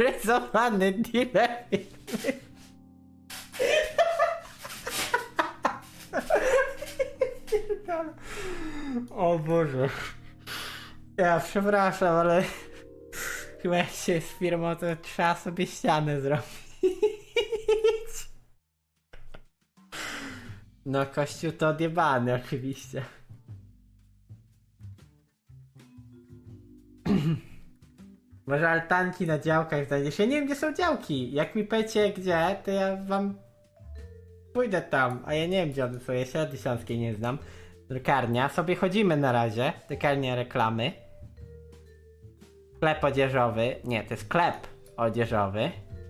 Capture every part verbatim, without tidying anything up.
autoryzowany dealer. O Boże. Ja przepraszam, ale chyba jak się z firmą, to trzeba sobie ścianę zrobić. No kościół to odjebany oczywiście. Może altanki na działkach znajdziesz. Ja nie wiem, gdzie są działki. Jak mi powiecie gdzie, to ja wam pójdę tam. A ja nie wiem, gdzie one są. Ja się od Śląskiej nie znam. Drukarnia. Sobie chodzimy na razie. Drukarnia reklamy. Sklep odzieżowy. Nie, to jest sklep odzieżowy.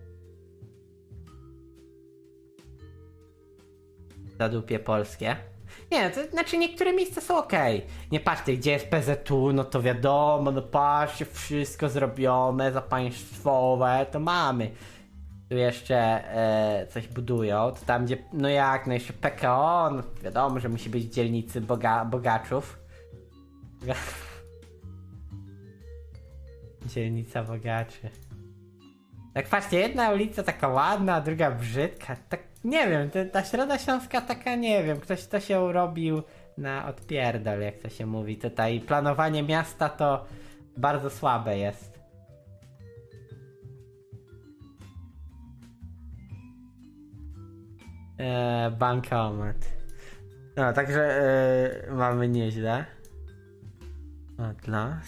Zadupie polskie. Nie, to znaczy niektóre miejsca są okej. Okay. Nie patrzcie, gdzie jest P Z U, no to wiadomo, no patrzcie, wszystko zrobione, zapaństwowe, to mamy. Tu jeszcze e, coś budują, to tam gdzie, no jak, no jeszcze P K O, no wiadomo, że musi być w dzielnicy boga, bogaczów. Dzielnica bogaczy. Tak patrzcie, jedna ulica taka ładna, a druga brzydka, tak nie wiem, ta, ta Środa Śląska taka, nie wiem, ktoś to się urobił na odpierdol, jak to się mówi tutaj. Planowanie miasta to bardzo słabe jest. Eee, bankomat. No, także yy, mamy nieźle. Atlas.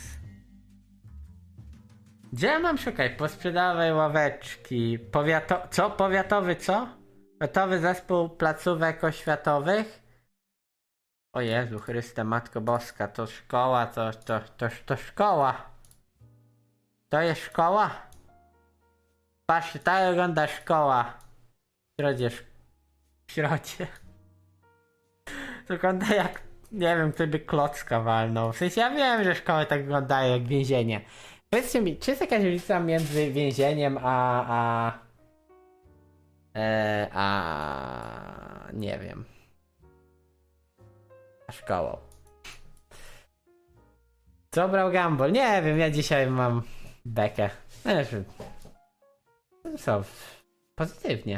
Gdzie ja mam szukać? Posprzedawej ławeczki. Powiato... Co? Powiatowy co? Powiatowy zespół placówek oświatowych? O Jezu Chryste, Matko Boska, to szkoła, to, to, to, to szkoła. To jest szkoła? Patrzcie, tak wygląda szkoła. W środzie, w środzie. To wygląda jak, nie wiem, kto by klocka walnął. W sensie ja wiem, że szkoły tak wyglądają jak więzienie. Powiedzcie mi, czy jest jakaś różnica między więzieniem a... a... E, a... nie wiem. A szkołą. Co brał Gumball? Nie wiem, ja dzisiaj mam bekę. Znaczy... Co? Pozytywnie.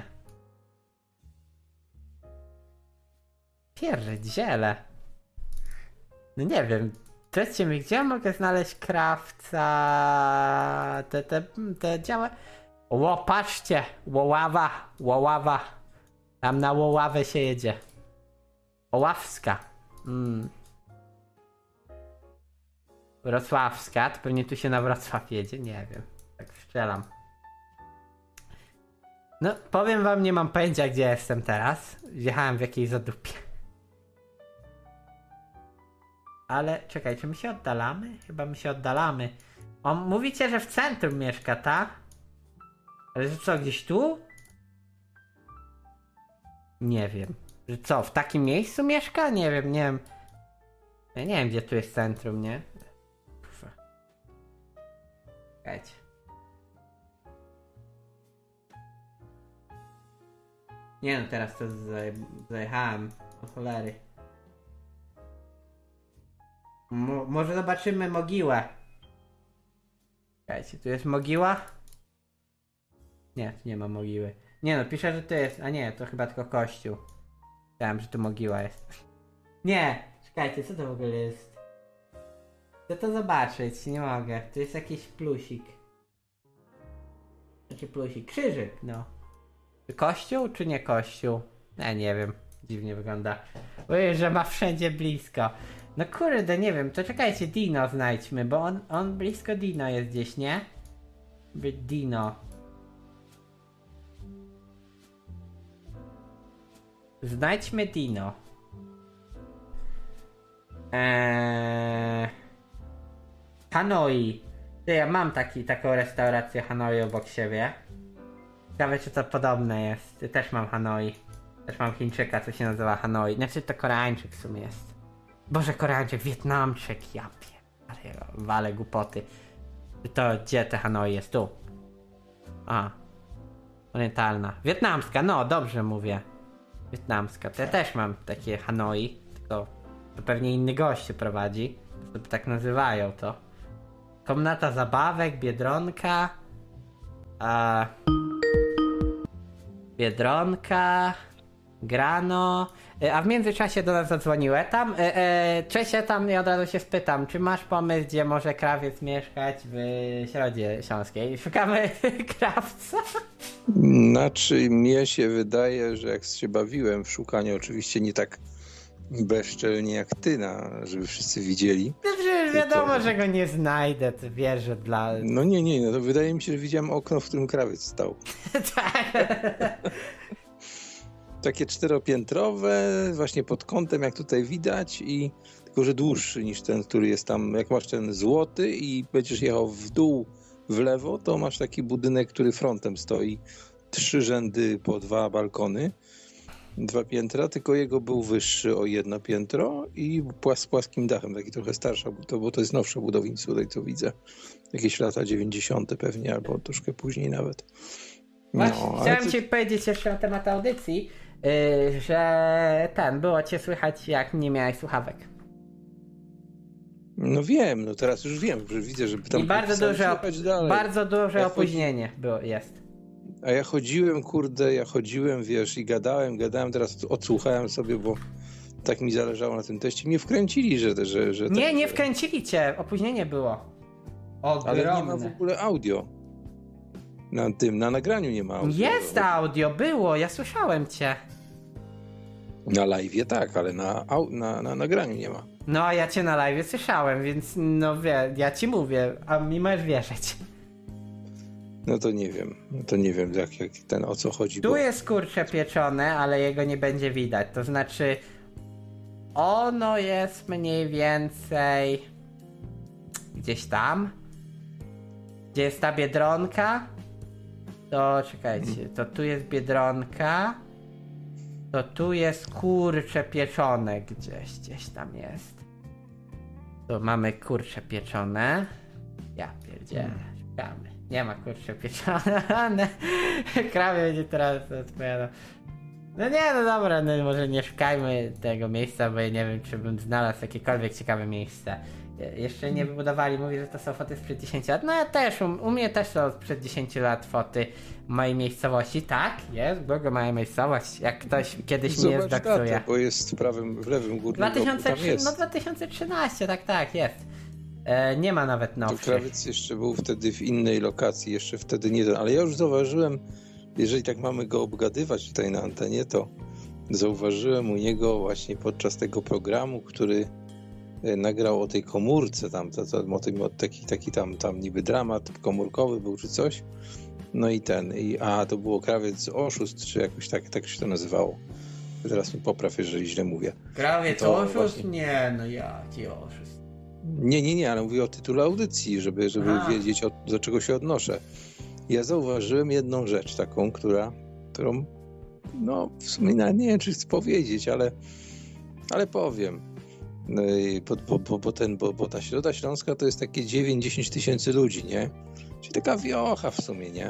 Pierdziele. No nie wiem. Powiedzcie mi, gdzie mogę znaleźć krawca? Te, te, te działa... Ło, patrzcie! Łoława, Łoława. Tam na Łoławę się jedzie. Oławska. Mm. Wrocławska, to pewnie tu się na Wrocław jedzie, nie wiem. Tak strzelam. No, powiem wam, nie mam pojęcia, gdzie jestem teraz. Wjechałem w jakiejś zadupie. Ale czekaj, czy my się oddalamy? Chyba my się oddalamy. O, mówicie, że w centrum mieszka, tak? Ale że co, gdzieś tu? Nie wiem. Że co, w takim miejscu mieszka? Nie wiem, nie wiem. Ja nie wiem, gdzie tu jest centrum, nie? Kurwa. Czekajcie. Nie no, teraz to zajechałem. O cholery. Mo może zobaczymy mogiłę. Czekajcie, tu jest mogiła? Nie, tu nie ma mogiły. Nie no, pisze, że to jest... A nie, to chyba tylko kościół. Myślałem, że tu mogiła jest. Nie! Czekajcie, co to w ogóle jest? Chcę to zobaczyć, nie mogę. To jest jakiś plusik. Znaczy plusik, krzyżyk, no. Kościół czy nie kościół? Ja nie wiem. Dziwnie wygląda. Ojej, że ma wszędzie blisko. No kurde, nie wiem, to czekajcie, Dino znajdźmy, bo on, on blisko Dino jest gdzieś, nie? Dino. Znajdźmy Dino. Eee... Hanoi. Ja mam taki, taką restaurację Hanoi obok siebie. Ciekawe, czy to podobne jest. Ja też mam Hanoi. Też mam Chińczyka, co się nazywa Hanoi. Znaczy to Koreańczyk w sumie jest. Boże, Koreańczyk, Wietnamczyk, ja pier... wale głupoty. To gdzie te Hanoi jest? Tu. A. Orientalna. Wietnamska, no dobrze mówię. Wietnamska. To ja też mam takie Hanoi. Tylko to pewnie inny gość się prowadzi. To tak nazywają to. Komnata zabawek, Biedronka. A... Biedronka, Grano, a w międzyczasie do nas zadzwoniły tam. E, e, cześć, ja tam i od razu się spytam, czy masz pomysł, gdzie może krawiec mieszkać w Środzie Śląskiej? Szukamy krawca? Znaczy, mnie się wydaje, że jak się bawiłem w szukaniu, oczywiście nie tak bezczelnie jak ty, na, żeby wszyscy widzieli. No przecież wiadomo, to... że go nie znajdę, to wiesz, że dla... No nie, nie, no to wydaje mi się, że widziałem okno, w którym krawiec stał. Tak. Takie czteropiętrowe, właśnie pod kątem, jak tutaj widać, i tylko że dłuższy niż ten, który jest tam. Jak masz ten złoty i będziesz jechał w dół, w lewo, to masz taki budynek, który frontem stoi. Trzy rzędy po dwa balkony, dwa piętra, tylko jego był wyższy o jedno piętro i płas, z płaskim dachem, taki trochę starsza, to, bo to jest nowsze budownictwo, tutaj co widzę. Jakieś lata dziewięćdziesiąte pewnie, albo troszkę później nawet. No, Właśnie, chciałem ty... ci powiedzieć jeszcze na temat audycji, yy, że ten, było cię słychać, jak nie miałeś słuchawek. No wiem, no teraz już wiem, że widzę, że tam... I bardzo duże, op- bardzo duże ja opóźnienie chodzi... było, jest. A ja chodziłem, kurde, ja chodziłem, wiesz, i gadałem, gadałem, teraz odsłuchałem sobie, bo tak mi zależało na tym teście. Mnie wkręcili, że... że, że nie, tak, nie że... wkręcili cię, opóźnienie było. Ogromne. Ale nie ma w ogóle audio. Na tym, na nagraniu nie ma audio. Jest audio, było, ja słyszałem cię. Na live'ie tak, ale na, na, na nagraniu nie ma. No, a ja cię na live słyszałem, więc no wie, ja ci mówię, a mi możesz wierzyć. No to nie wiem, no to nie wiem jak, jak ten, o co chodzi. Tu bo... jest kurcze pieczone, ale jego nie będzie widać, to znaczy ono jest mniej więcej gdzieś tam, gdzie jest ta Biedronka. To czekajcie, to tu jest Biedronka, to tu jest kurcze pieczone gdzieś, gdzieś tam jest. Tu mamy kurcze pieczone. Ja pierdzielę, szukamy. Nie ma kurcze pieczone. Krawie będzie teraz odpowiadał. No nie, no dobra, no może nie szukajmy tego miejsca, bo ja nie wiem, czy bym znalazł jakiekolwiek ciekawe miejsce. Jeszcze nie wybudowali, mówi, że to są foty sprzed dziesięciu lat. No ja też, u, u mnie też są sprzed dziesięciu lat foty mojej miejscowości. Tak, jest, bardzo mała miejscowość. Jak ktoś kiedyś Zobacz mnie zdoksuje. datę, bo jest w prawym, w lewym górnym dwa tysiące trzy, jest. No dwa tysiące trzynaście, tak, tak, jest. E, nie ma nawet nowszych. To krawiec jeszcze był wtedy w innej lokacji, jeszcze wtedy nie ten, ale ja już zauważyłem, jeżeli tak mamy go obgadywać tutaj na antenie, to zauważyłem u niego właśnie podczas tego programu, który nagrał o tej komórce, tam, to, to, o tym, o taki, taki tam, tam niby dramat komórkowy był czy coś. No i ten, i, a to było krawiec oszust, czy jakoś tak, tak się to nazywało. Teraz mi popraw, jeżeli źle mówię. Krawiec to oszust? właśnie... Nie, no jaki oszust. Nie, nie, nie, ale mówię o tytule audycji, żeby, żeby wiedzieć, od, do czego się odnoszę. Ja zauważyłem jedną rzecz taką, która, którą, no w sumie nie wiem, czy chcę powiedzieć, ale, ale powiem. Bo, bo, bo, bo, ten, bo, bo ta Środa Śląska to jest takie dziewięć do dziesięciu tysięcy ludzi, nie? Czyli taka wiocha w sumie, nie?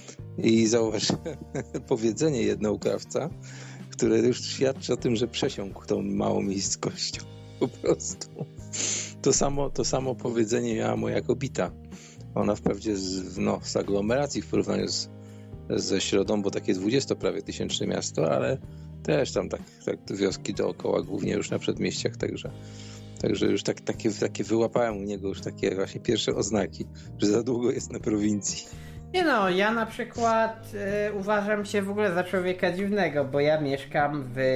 I zauważyłem powiedzenie jednego krawca, które już świadczy o tym, że przesiąkł tą małą miejscowością. Po prostu. To samo, to samo powiedzenie miała moja kobita. Ona wprawdzie z, no, z aglomeracji w porównaniu z, ze Środą, bo takie dwudziesto prawie tysięczne miasto, ale też tam tak, tak wioski dookoła, głównie już na przedmieściach, także, także już tak, takie, takie wyłapałem u niego już takie właśnie pierwsze oznaki, że za długo jest na prowincji. Nie no, ja na przykład y, uważam się w ogóle za człowieka dziwnego, bo ja mieszkam w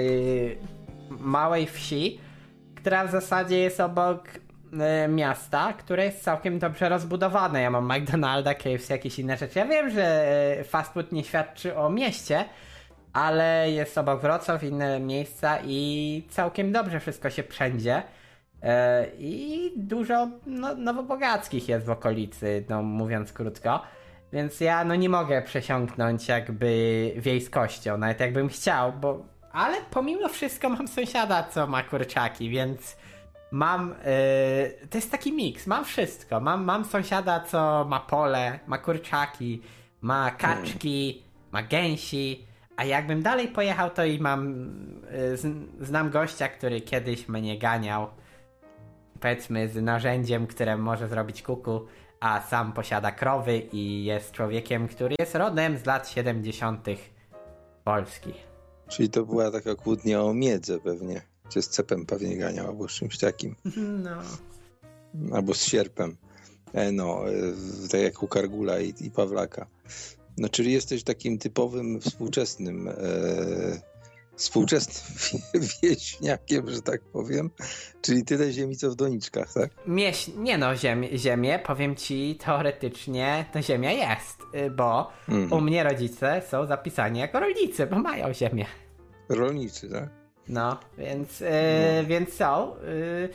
małej wsi, która w zasadzie jest obok y, miasta, które jest całkiem dobrze rozbudowane. Ja mam McDonalda, K F C, jakieś inne rzeczy. Ja wiem, że fast food nie świadczy o mieście, ale jest obok Wrocław, inne miejsca i całkiem dobrze wszystko się wszędzie. I dużo no, nowobogackich jest w okolicy, no mówiąc krótko. Więc ja no nie mogę przesiąknąć jakby wiejskością, nawet jakbym chciał, bo... Ale pomimo wszystko mam sąsiada, co ma kurczaki, więc mam... Yy... To jest taki miks, mam wszystko. Mam, mam sąsiada, co ma pole, ma kurczaki, ma kaczki, ma gęsi. A jakbym dalej pojechał, to i mam... Yy, znam gościa, który kiedyś mnie ganiał, powiedzmy, z narzędziem, które może zrobić kuku, a sam posiada krowy i jest człowiekiem, który jest rodem z lat siedemdziesiątych Polski. Czyli to była taka kłótnia o miedzę pewnie, czy z cepem pewnie ganiał, albo z czymś takim. No. Albo z sierpem. E, no, e, tak jak u Kargula i, i Pawlaka. No, czyli jesteś takim typowym współczesnym e, współczesnym wieśniakiem, że tak powiem. Czyli tyle ziemi, co w doniczkach, tak? Mieś, nie no, ziemię, ziemię, powiem ci, teoretycznie to ziemia jest, bo mm. u mnie rodzice są zapisani jako rolnicy, bo mają ziemię. Rolnicy, tak? No, więc, yy, no. więc są. Yy,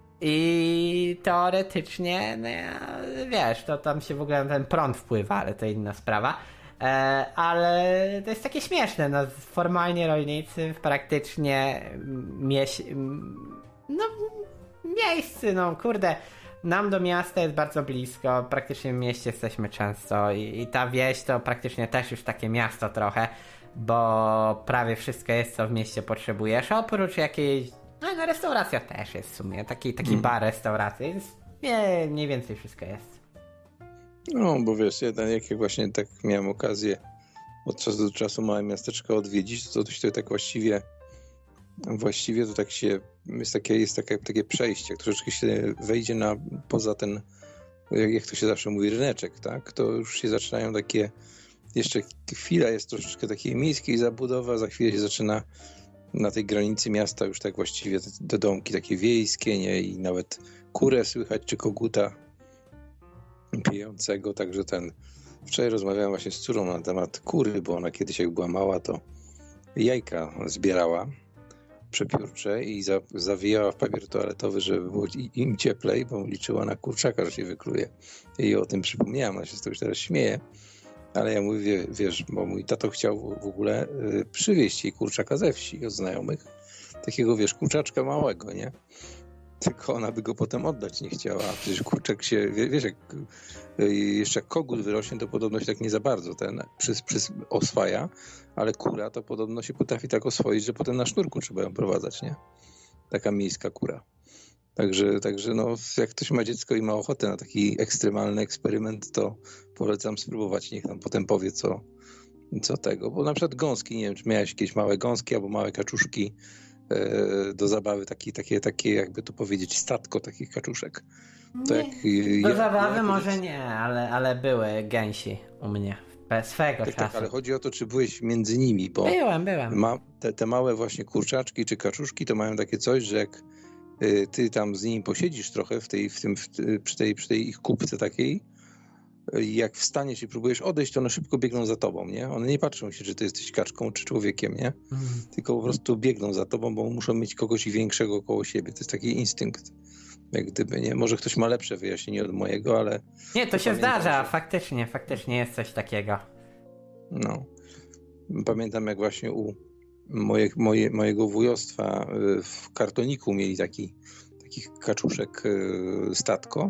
I teoretycznie, no ja, wiesz, to tam się w ogóle na ten prąd wpływa, ale to inna sprawa. E, ale to jest takie śmieszne, no formalnie rolnicy praktycznie mieś, no miejscy, no kurde, nam do miasta jest bardzo blisko, praktycznie w mieście jesteśmy często i, i ta wieś to praktycznie też już takie miasto trochę, bo prawie wszystko jest, co w mieście potrzebujesz, oprócz jakiejś, no, no restauracja też jest w sumie, taki, taki mm. bar, restauracja, więc nie, mniej więcej wszystko jest. No, bo wiesz, jeden, jak właśnie tak miałem okazję od czasu do czasu małe miasteczko odwiedzić, to, to się tak właściwie właściwie to tak się, jest takie, jest takie, takie przejście, jak troszeczkę się wejdzie na, poza ten, jak to się zawsze mówi, ryneczek, tak, to już się zaczynają takie, jeszcze chwila jest troszeczkę takiej miejskiej zabudowa, za chwilę się zaczyna na tej granicy miasta już tak właściwie te, te domki takie wiejskie, nie, i nawet kurę słychać, czy koguta pijącego, także ten, wczoraj rozmawiałem właśnie z córą na temat kury, bo ona kiedyś jak była mała, to jajka zbierała przepiórcze i za, zawijała w papier toaletowy, żeby było im cieplej, bo liczyła na kurczaka, że się wykluje. I o tym przypomniałem, ona się z tego już teraz śmieje, ale ja mówię, wiesz, bo mój tato chciał w ogóle y, przywieźć jej kurczaka ze wsi od znajomych, takiego, wiesz, kurczaczka małego, nie? Tylko ona by go potem oddać nie chciała. A przecież kurczak się, wiesz, jak jeszcze jak kogut wyrośnie, to podobno się tak nie za bardzo ten przys, przys, oswaja, ale kura to podobno się potrafi tak oswoić, że potem na sznurku trzeba ją prowadzać, nie? Taka miejska kura. Także, także no, jak ktoś ma dziecko i ma ochotę na taki ekstremalny eksperyment, to polecam spróbować. Niech nam potem powie, co, co tego. Bo na przykład gąski, nie wiem, czy miałeś jakieś małe gąski albo małe kaczuszki do zabawy, taki, takie, takie jakby to powiedzieć, statko takich kaczuszek. To jak, do ja, zabawy ja, może jest... nie, ale, ale były gęsi u mnie swego tak, czasu. Tak, ale chodzi o to, czy byłeś między nimi, bo byłem, byłem. Ma, te, te małe właśnie kurczaczki czy kaczuszki to mają takie coś, że jak y, ty tam z nimi posiedzisz trochę w tej, w tym, w, przy, tej, przy tej ich kubce takiej, jak wstaniesz i próbujesz odejść, to one szybko biegną za tobą, nie? One nie patrzą się, czy ty jesteś kaczką, czy człowiekiem, nie? Mm. Tylko po prostu biegną za tobą, bo muszą mieć kogoś większego koło siebie. To jest taki instynkt, jak gdyby, nie? Może ktoś ma lepsze wyjaśnienie od mojego, ale... Nie, to, to się zdarza, że... faktycznie, faktycznie jest coś takiego. No. Pamiętam, jak właśnie u moje, moje, mojego wujostwa w kartoniku mieli taki, takich kaczuszek statko,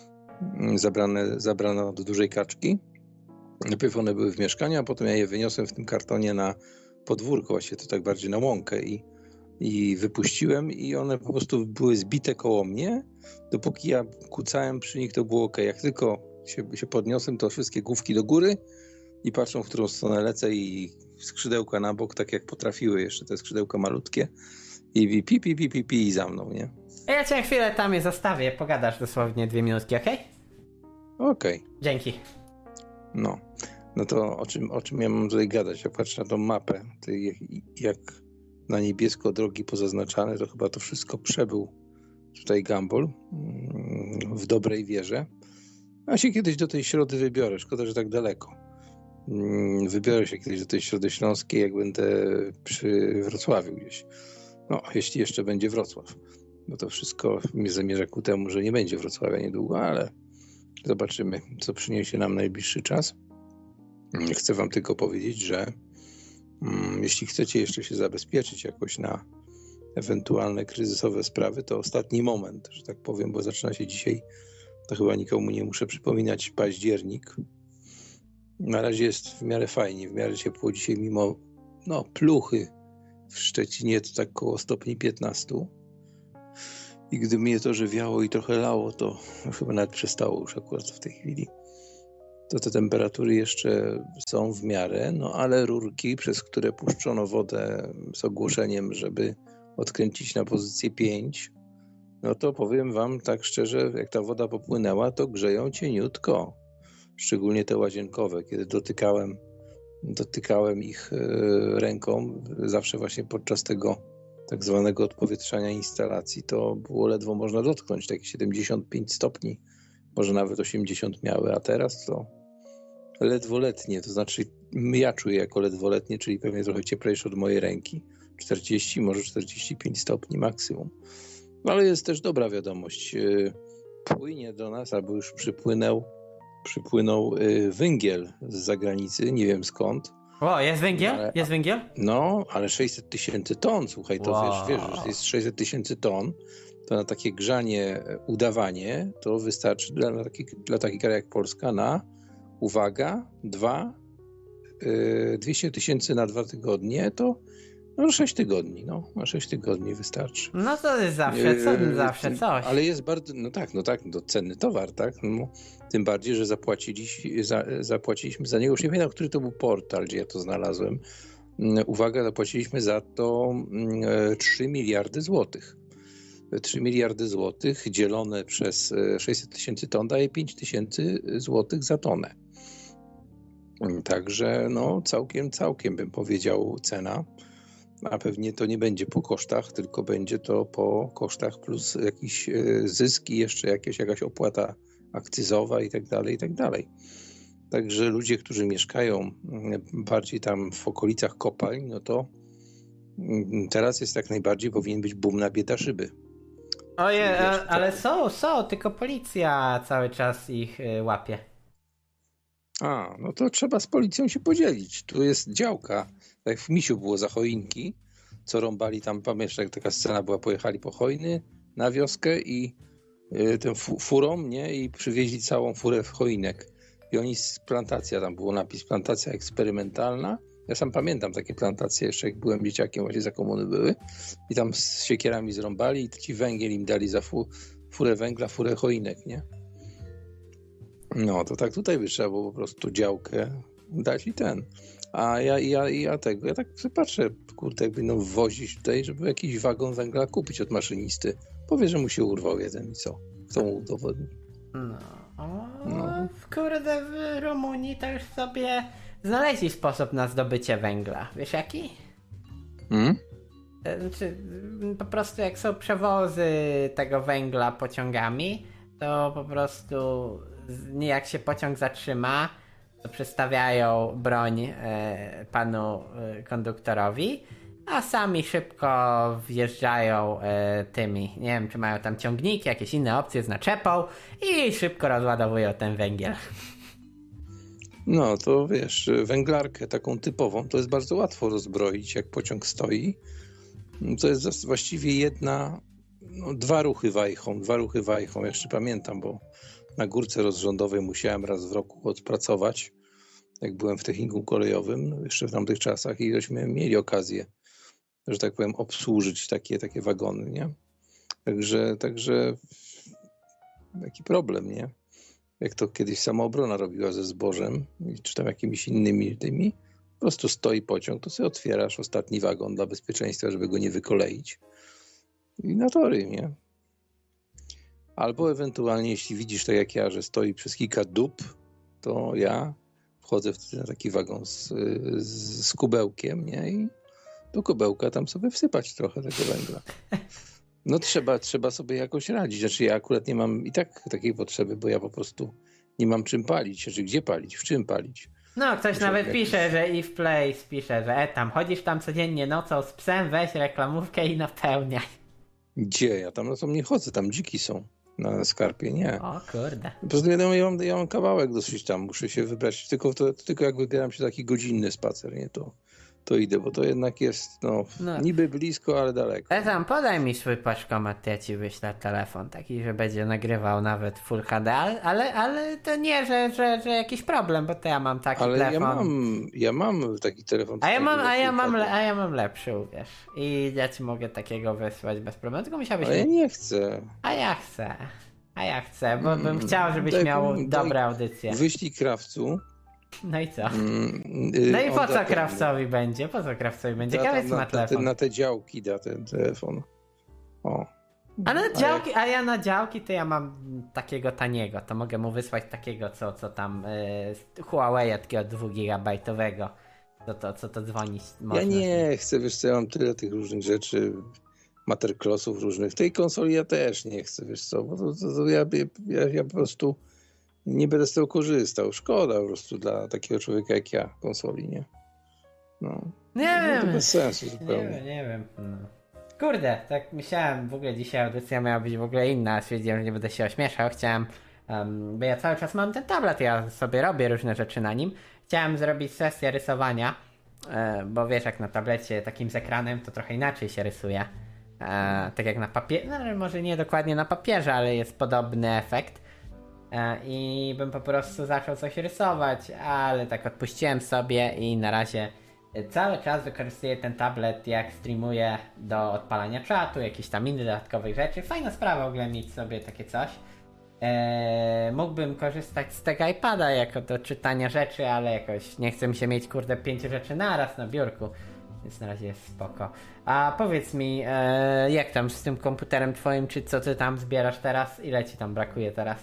zabrane, zabrane od dużej kaczki. Najpierw one były w mieszkaniu, a potem ja je wyniosłem w tym kartonie na podwórko, właśnie to tak bardziej na łąkę i, i wypuściłem i one po prostu były zbite koło mnie. Dopóki ja kucałem przy nich, to było ok. Jak tylko się, się podniosłem, to wszystkie główki do góry i patrzą, w którą stronę lecę i skrzydełka na bok, tak jak potrafiły jeszcze te skrzydełka malutkie i pi, pi, pi, pi, pi i za mną, nie? Ja cię chwilę tam je zostawię, pogadasz dosłownie dwie minutki, okej? Okay? Okej. Okay. Dzięki. No, no to o czym, o czym ja mam tutaj gadać? Jak patrzę na tą mapę, to jak, jak na niebiesko drogi pozaznaczane, to chyba to wszystko przebył tutaj Gumball w dobrej wierze. A się kiedyś do tej Środy wybiorę, szkoda, że tak daleko. Wybiorę się kiedyś do tej Środy Śląskiej, jak będę przy Wrocławiu gdzieś. No, jeśli jeszcze będzie Wrocław. Bo to wszystko mnie zamierza ku temu, że nie będzie Wrocławia niedługo, ale zobaczymy, co przyniesie nam najbliższy czas. Chcę wam tylko powiedzieć, że mm, jeśli chcecie jeszcze się zabezpieczyć jakoś na ewentualne kryzysowe sprawy, to ostatni moment, że tak powiem, bo zaczyna się dzisiaj, to chyba nikomu nie muszę przypominać, październik. Na razie jest w miarę fajnie, w miarę ciepło dzisiaj, mimo no, pluchy w Szczecinie to tak koło stopni piętnaście. I gdy mnie to żywiało i trochę lało, to chyba nawet przestało już akurat w tej chwili. To te temperatury jeszcze są w miarę, no ale rurki, przez które puszczono wodę z ogłoszeniem, żeby odkręcić na pozycję pięć, no to powiem wam tak szczerze, jak ta woda popłynęła, to grzeją cieniutko. Szczególnie te łazienkowe, kiedy dotykałem, dotykałem ich ręką, zawsze właśnie podczas tego tak zwanego odpowietrzania instalacji, to było ledwo można dotknąć, takie siedemdziesiąt pięć stopni, może nawet osiemdziesiąt miały, a teraz to ledwoletnie, to znaczy ja czuję jako ledwoletnie, czyli pewnie trochę cieplejsze od mojej ręki, czterdzieści, może czterdzieści pięć stopni maksimum. No ale jest też dobra wiadomość, płynie do nas, albo już przypłynął, przypłynął węgiel z zagranicy, nie wiem skąd. O, jest węgiel? Ale, jest węgiel? No, ale sześćset tysięcy ton, słuchaj, to wow. wiesz, wiesz, że jest sześćset tysięcy ton, to na takie grzanie, udawanie, to wystarczy dla, dla, taki, dla takiej kraju jak Polska na, uwaga, dwa, yy, dwieście tysięcy na dwa tygodnie, to no sześć tygodni, no, na sześć tygodni wystarczy. No to jest zawsze, co, yy, zawsze coś. Ale jest bardzo, no tak, no tak, no cenny towar, tak, no, tym bardziej, że zapłaciliśmy za, zapłaciliśmy za niego, już nie wiem, który to był portal, gdzie ja to znalazłem. Uwaga, zapłaciliśmy za to trzy miliardy złotych. trzy miliardy złotych dzielone przez sześćset tysięcy ton daje pięć tysięcy złotych za tonę. Także no całkiem, całkiem bym powiedział cena. A pewnie to nie będzie po kosztach, tylko będzie to po kosztach plus jakiś zysk i jeszcze jakieś, jakaś opłata akcyzowa i tak dalej, i tak dalej. Także ludzie, którzy mieszkają bardziej tam w okolicach kopalń, no to teraz jest jak najbardziej powinien być boom na bieda szyby. Ojej, ale są, są, tylko policja cały czas ich łapie. A, no to trzeba z policją się podzielić. Tu jest działka, tak jak w Misiu było za choinki, co rąbali tam, pamiętasz, jak taka scena była, pojechali po chojny na wioskę i y, tę furą, nie, i przywieźli całą furę w choinek. I oni, z plantacja, tam było napis plantacja eksperymentalna. Ja sam pamiętam takie plantacje jeszcze, jak byłem dzieciakiem, właśnie za komuny były. I tam z siekierami zrąbali i ci węgiel im dali za fu, furę węgla, furę choinek, nie? No, to tak tutaj by trzeba było po prostu działkę dać i ten. A ja, ja, ja tego, ja tak patrzę, kurde, jakby no wwozić tutaj, żeby jakiś wagon węgla kupić od maszynisty. Powie, że mu się urwał jeden i co? Kto mu udowodni? No, no. Kurde, w Rumunii to już sobie znaleźli sposób na zdobycie węgla. Wiesz jaki? Hmm? Znaczy, po prostu jak są przewozy tego węgla pociągami, to po prostu nie jak się pociąg zatrzyma, to przestawiają broń e, panu e, konduktorowi, a sami szybko wjeżdżają e, tymi, nie wiem, czy mają tam ciągniki, jakieś inne opcje z naczepą i szybko rozładowują ten węgiel. No to wiesz, węglarkę taką typową to jest bardzo łatwo rozbroić, jak pociąg stoi. To jest właściwie jedna, no, dwa ruchy wajchą, dwa ruchy wajchą, jeszcze pamiętam, bo na górce rozrządowej musiałem raz w roku odpracować, jak byłem w technikum kolejowym, jeszcze w tamtych czasach, i żeśmy mieli okazję, że tak powiem, obsłużyć takie, takie wagony, nie? Także, także jaki problem, nie? Jak to kiedyś Samoobrona robiła ze zbożem, czy tam jakimiś innymi tymi, po prostu stoi pociąg, to sobie otwierasz ostatni wagon dla bezpieczeństwa, żeby go nie wykoleić i na tory, nie? Albo ewentualnie, jeśli widzisz tak jak ja, że stoi przez kilka dób, to ja wchodzę wtedy na taki wagon z, z, z kubełkiem, nie? I do kubełka tam sobie wsypać trochę tego węgla. No trzeba, trzeba sobie jakoś radzić. Znaczy ja akurat nie mam i tak takiej potrzeby, bo ja po prostu nie mam czym palić. Znaczy gdzie palić? W czym palić? No ktoś Muszę nawet jakiś... pisze, że i w Place pisze, że e tam chodzisz tam codziennie nocą z psem, weź reklamówkę i napełniaj. Gdzie? Ja tam no to nie chodzę, tam dziki są na skarpie, nie. O kurde. Po prostu wiadomo, ja mam, ja mam kawałek dosyć tam, muszę się wybrać, tylko, to, tylko jak wybieram się taki godzinny spacer, nie, to, to idę, bo to jednak jest no, no. niby blisko, ale daleko. Ezan, podaj mi swój paczkomat, ja ci wyślę telefon, taki, że będzie nagrywał nawet Full H D, ale, ale to nie, że, że, że jakiś problem, bo to ja mam taki ale telefon. Ale ja mam, ja mam taki telefon. A ja mam, a ja mam, a ja mam lepszy, uwierz. I ja ci mogę takiego wysłać bez problemu, tylko musiałbyś... Ale ja nie chcę. A ja chcę. A ja chcę, bo bym chciał, żebyś daj, miał daj, dobre audycje. Wyślij krawcu. No i co? No i po co krawcowi ten, będzie? Po co krawcowi będzie? Krawec ma telefon. Na, na te działki da ten telefon. O. A na działki, a ja na działki to ja mam takiego taniego. To mogę mu wysłać takiego, co, co tam yy, Huawei takiego dwugigabajtowego. Co to, co to dzwonić można. Ja nie chcę, wiesz co, ja mam tyle tych różnych rzeczy, materklosów różnych. Tej konsoli ja też nie chcę, wiesz co, bo to, to, to ja, ja, ja po prostu nie będę z tego korzystał. Szkoda po prostu dla takiego człowieka jak ja konsoli, nie? No. Nie no, wiem. To bez sensu zupełnie. Nie wiem, nie wiem. No. Kurde, tak myślałem, w ogóle dzisiaj audycja miała być w ogóle inna, stwierdziłem, że nie będę się ośmieszał. Chciałem, um, bo ja cały czas mam ten tablet, ja sobie robię różne rzeczy na nim. Chciałem zrobić sesję rysowania, e, bo wiesz, jak na tablecie takim z ekranem to trochę inaczej się rysuje. E, tak jak na papierze, no może nie dokładnie na papierze, ale jest podobny efekt. E, I bym po prostu zaczął coś rysować, ale tak odpuściłem sobie i na razie cały czas wykorzystuję ten tablet, jak streamuję, do odpalania czatu, jakichś tam innych dodatkowych rzeczy. Fajna sprawa w ogóle mieć sobie takie coś. Eee, mógłbym korzystać z tego iPada jako do czytania rzeczy, ale jakoś nie chcę mi się mieć kurde pięciu rzeczy naraz na biurku, więc na razie jest spoko. A powiedz mi, eee, jak tam z tym komputerem twoim, czy co ty tam zbierasz teraz? Ile ci tam brakuje teraz?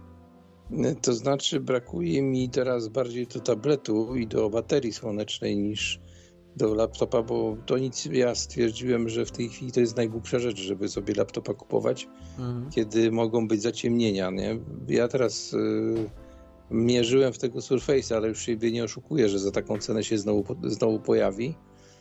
To znaczy brakuje mi teraz bardziej do tabletu i do baterii słonecznej niż do laptopa, bo to nic, ja stwierdziłem, że w tej chwili to jest najgłupsza rzecz, żeby sobie laptopa kupować, mhm. kiedy mogą być zaciemnienia, nie? Ja teraz y, mierzyłem w tego Surface'a, ale już siebie nie oszukuję, że za taką cenę się znowu, znowu pojawi.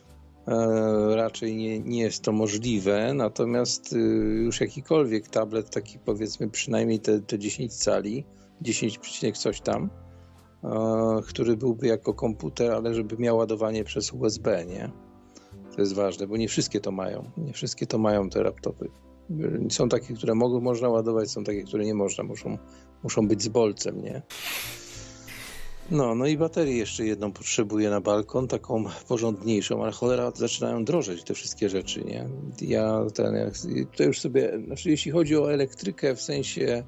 E, raczej nie, nie jest to możliwe, natomiast y, już jakikolwiek tablet, taki powiedzmy przynajmniej te, te dziesięć cali, dziesięć coś tam, e, który byłby jako komputer, ale żeby miał ładowanie przez U S B, nie? To jest ważne, bo nie wszystkie to mają. Nie wszystkie to mają te laptopy. Są takie, które mogą, można ładować, są takie, które nie można. Muszą, muszą być z bolcem, nie? No, no i baterię jeszcze jedną potrzebuję na balkon, taką porządniejszą, ale cholera, zaczynają drożeć te wszystkie rzeczy, nie? Ja ten, to już sobie, znaczy jeśli chodzi o elektrykę w sensie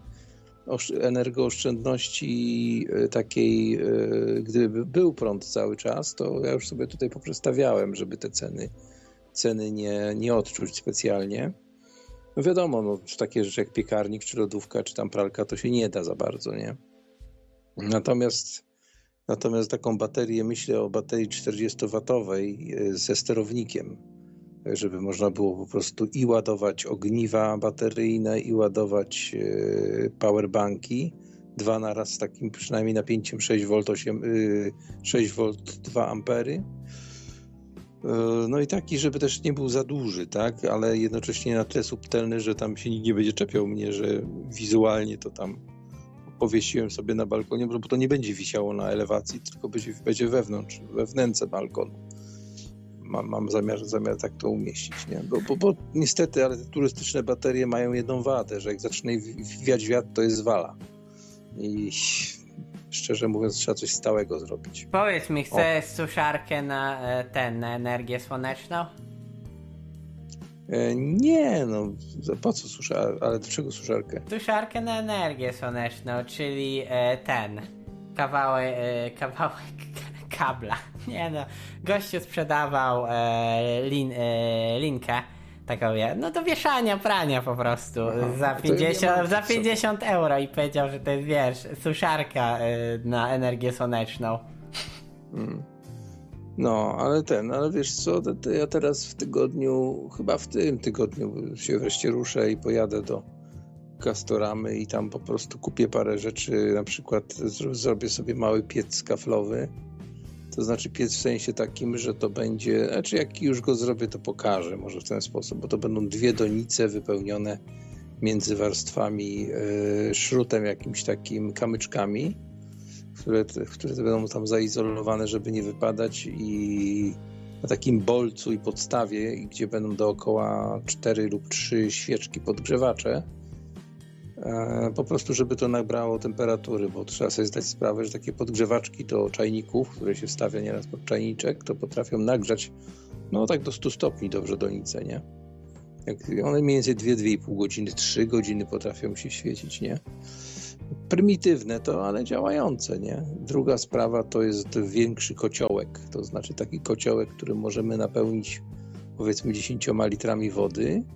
energooszczędności takiej, gdyby był prąd cały czas, to ja już sobie tutaj poprzestawiałem, żeby te ceny, ceny nie, nie odczuć specjalnie. No wiadomo, no, takie rzeczy jak piekarnik, czy lodówka, czy tam pralka, to się nie da za bardzo, nie? Natomiast, natomiast taką baterię, myślę o baterii czterdziestowatowej ze sterownikiem, żeby można było po prostu i ładować ogniwa bateryjne, i ładować powerbanki, dwa na raz z takim przynajmniej napięciem sześć wolt, sześć wolt, dwa ampery. No i taki, żeby też nie był za duży, tak, ale jednocześnie na tyle subtelny, że tam się nikt nie będzie czepiał mnie, że wizualnie to tam powiesiłem sobie na balkonie, bo to nie będzie wisiało na elewacji, tylko będzie, będzie wewnątrz, we wnęce balkonu. Mam, mam zamiar, zamiar tak to umieścić, nie? Bo, bo, bo niestety, ale te turystyczne baterie mają jedną wadę, że jak zacznie wiać wiatr, to jest zwala. I szczerze mówiąc, trzeba coś stałego zrobić. Powiedz mi, chcesz o. suszarkę na ten, na energię słoneczną? E, nie, no po co suszarkę? Ale do czego suszarkę? Suszarkę na energię słoneczną, czyli e, ten kawałek, e, kawałek kabla. Nie no, gościu sprzedawał e, lin, e, linkę taką, no do wieszania prania po prostu. Aha, za pięćdziesiąt, za pięćdziesiąt euro i powiedział, że to jest, wiesz, suszarka e, na energię słoneczną. Hmm. No, ale ten, ale wiesz co, to, to ja teraz w tygodniu, chyba w tym tygodniu się wreszcie ruszę i pojadę do Castoramy i tam po prostu kupię parę rzeczy, na przykład zrobię sobie mały piec kaflowy. To znaczy piec w sensie takim, że to będzie, znaczy jak już go zrobię, to pokażę może w ten sposób, bo to będą dwie donice wypełnione między warstwami yy, szrutem jakimś takim, kamyczkami, które, które będą tam zaizolowane, żeby nie wypadać i na takim bolcu i podstawie, gdzie będą dookoła cztery lub trzy świeczki podgrzewacze, po prostu żeby to nabrało temperatury, bo trzeba sobie zdać sprawę, że takie podgrzewaczki do czajników, które się wstawia nieraz pod czajniczek, to potrafią nagrzać no tak do stu stopni dobrze donicę, nie? Jak one mniej więcej dwie do dwóch i pół godziny, trzy godziny potrafią się świecić, nie? Prymitywne to, ale działające, nie? Druga sprawa to jest większy kociołek, to znaczy taki kociołek, który możemy napełnić powiedzmy dziesięcioma litrami wody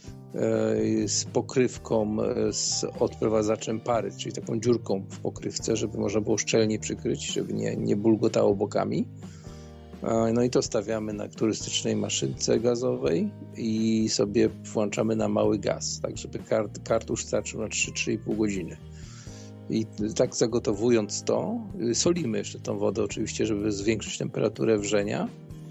z pokrywką, z odprowadzaczem pary, czyli taką dziurką w pokrywce, żeby można było szczelnie przykryć, żeby nie, nie bulgotało bokami. No i to stawiamy na turystycznej maszynce gazowej i sobie włączamy na mały gaz, tak żeby kart, kartusz starczył na trzy do trzech i pół godziny. I tak zagotowując to, solimy jeszcze tą wodę oczywiście, żeby zwiększyć temperaturę wrzenia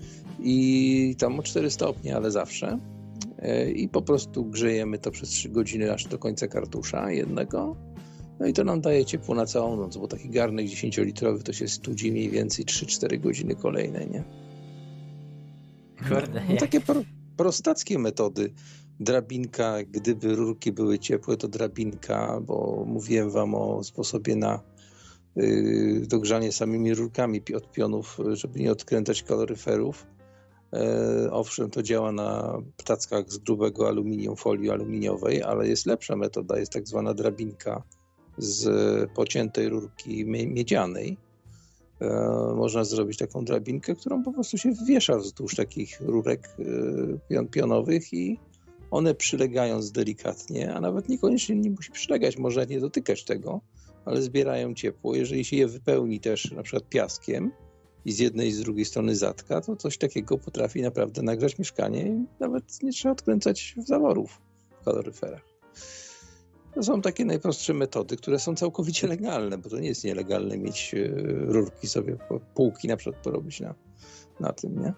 i tam o cztery stopnie, ale zawsze. I po prostu grzejemy to przez trzy godziny aż do końca kartusza jednego. No i to nam daje ciepło na całą noc, bo taki garnek dziesięciolitrowy to się studzi mniej więcej trzy do czterech godziny kolejne, nie? Kurde, no, takie pro, prostackie metody. Drabinka, gdyby rurki były ciepłe, to drabinka, bo mówiłem wam o sposobie na yy, dogrzanie samymi rurkami od pionów, żeby nie odkręcać kaloryferów. E, owszem, to działa na ptackach z grubego aluminium, folii aluminiowej, ale jest lepsza metoda, jest tak zwana drabinka z pociętej rurki miedzianej. E, można zrobić taką drabinkę, którą po prostu się wiesza wzdłuż takich rurek e, pionowych i one przylegając delikatnie, a nawet niekoniecznie nie musi przylegać, można nie dotykać tego, ale zbierają ciepło. Jeżeli się je wypełni też na przykład piaskiem i z jednej i z drugiej strony zatka, to coś takiego potrafi naprawdę nagrzać mieszkanie i nawet nie trzeba odkręcać zaworów w kaloryferach. To są takie najprostsze metody, które są całkowicie legalne, bo to nie jest nielegalne mieć rurki sobie, półki na przykład porobić na, na tym, nie?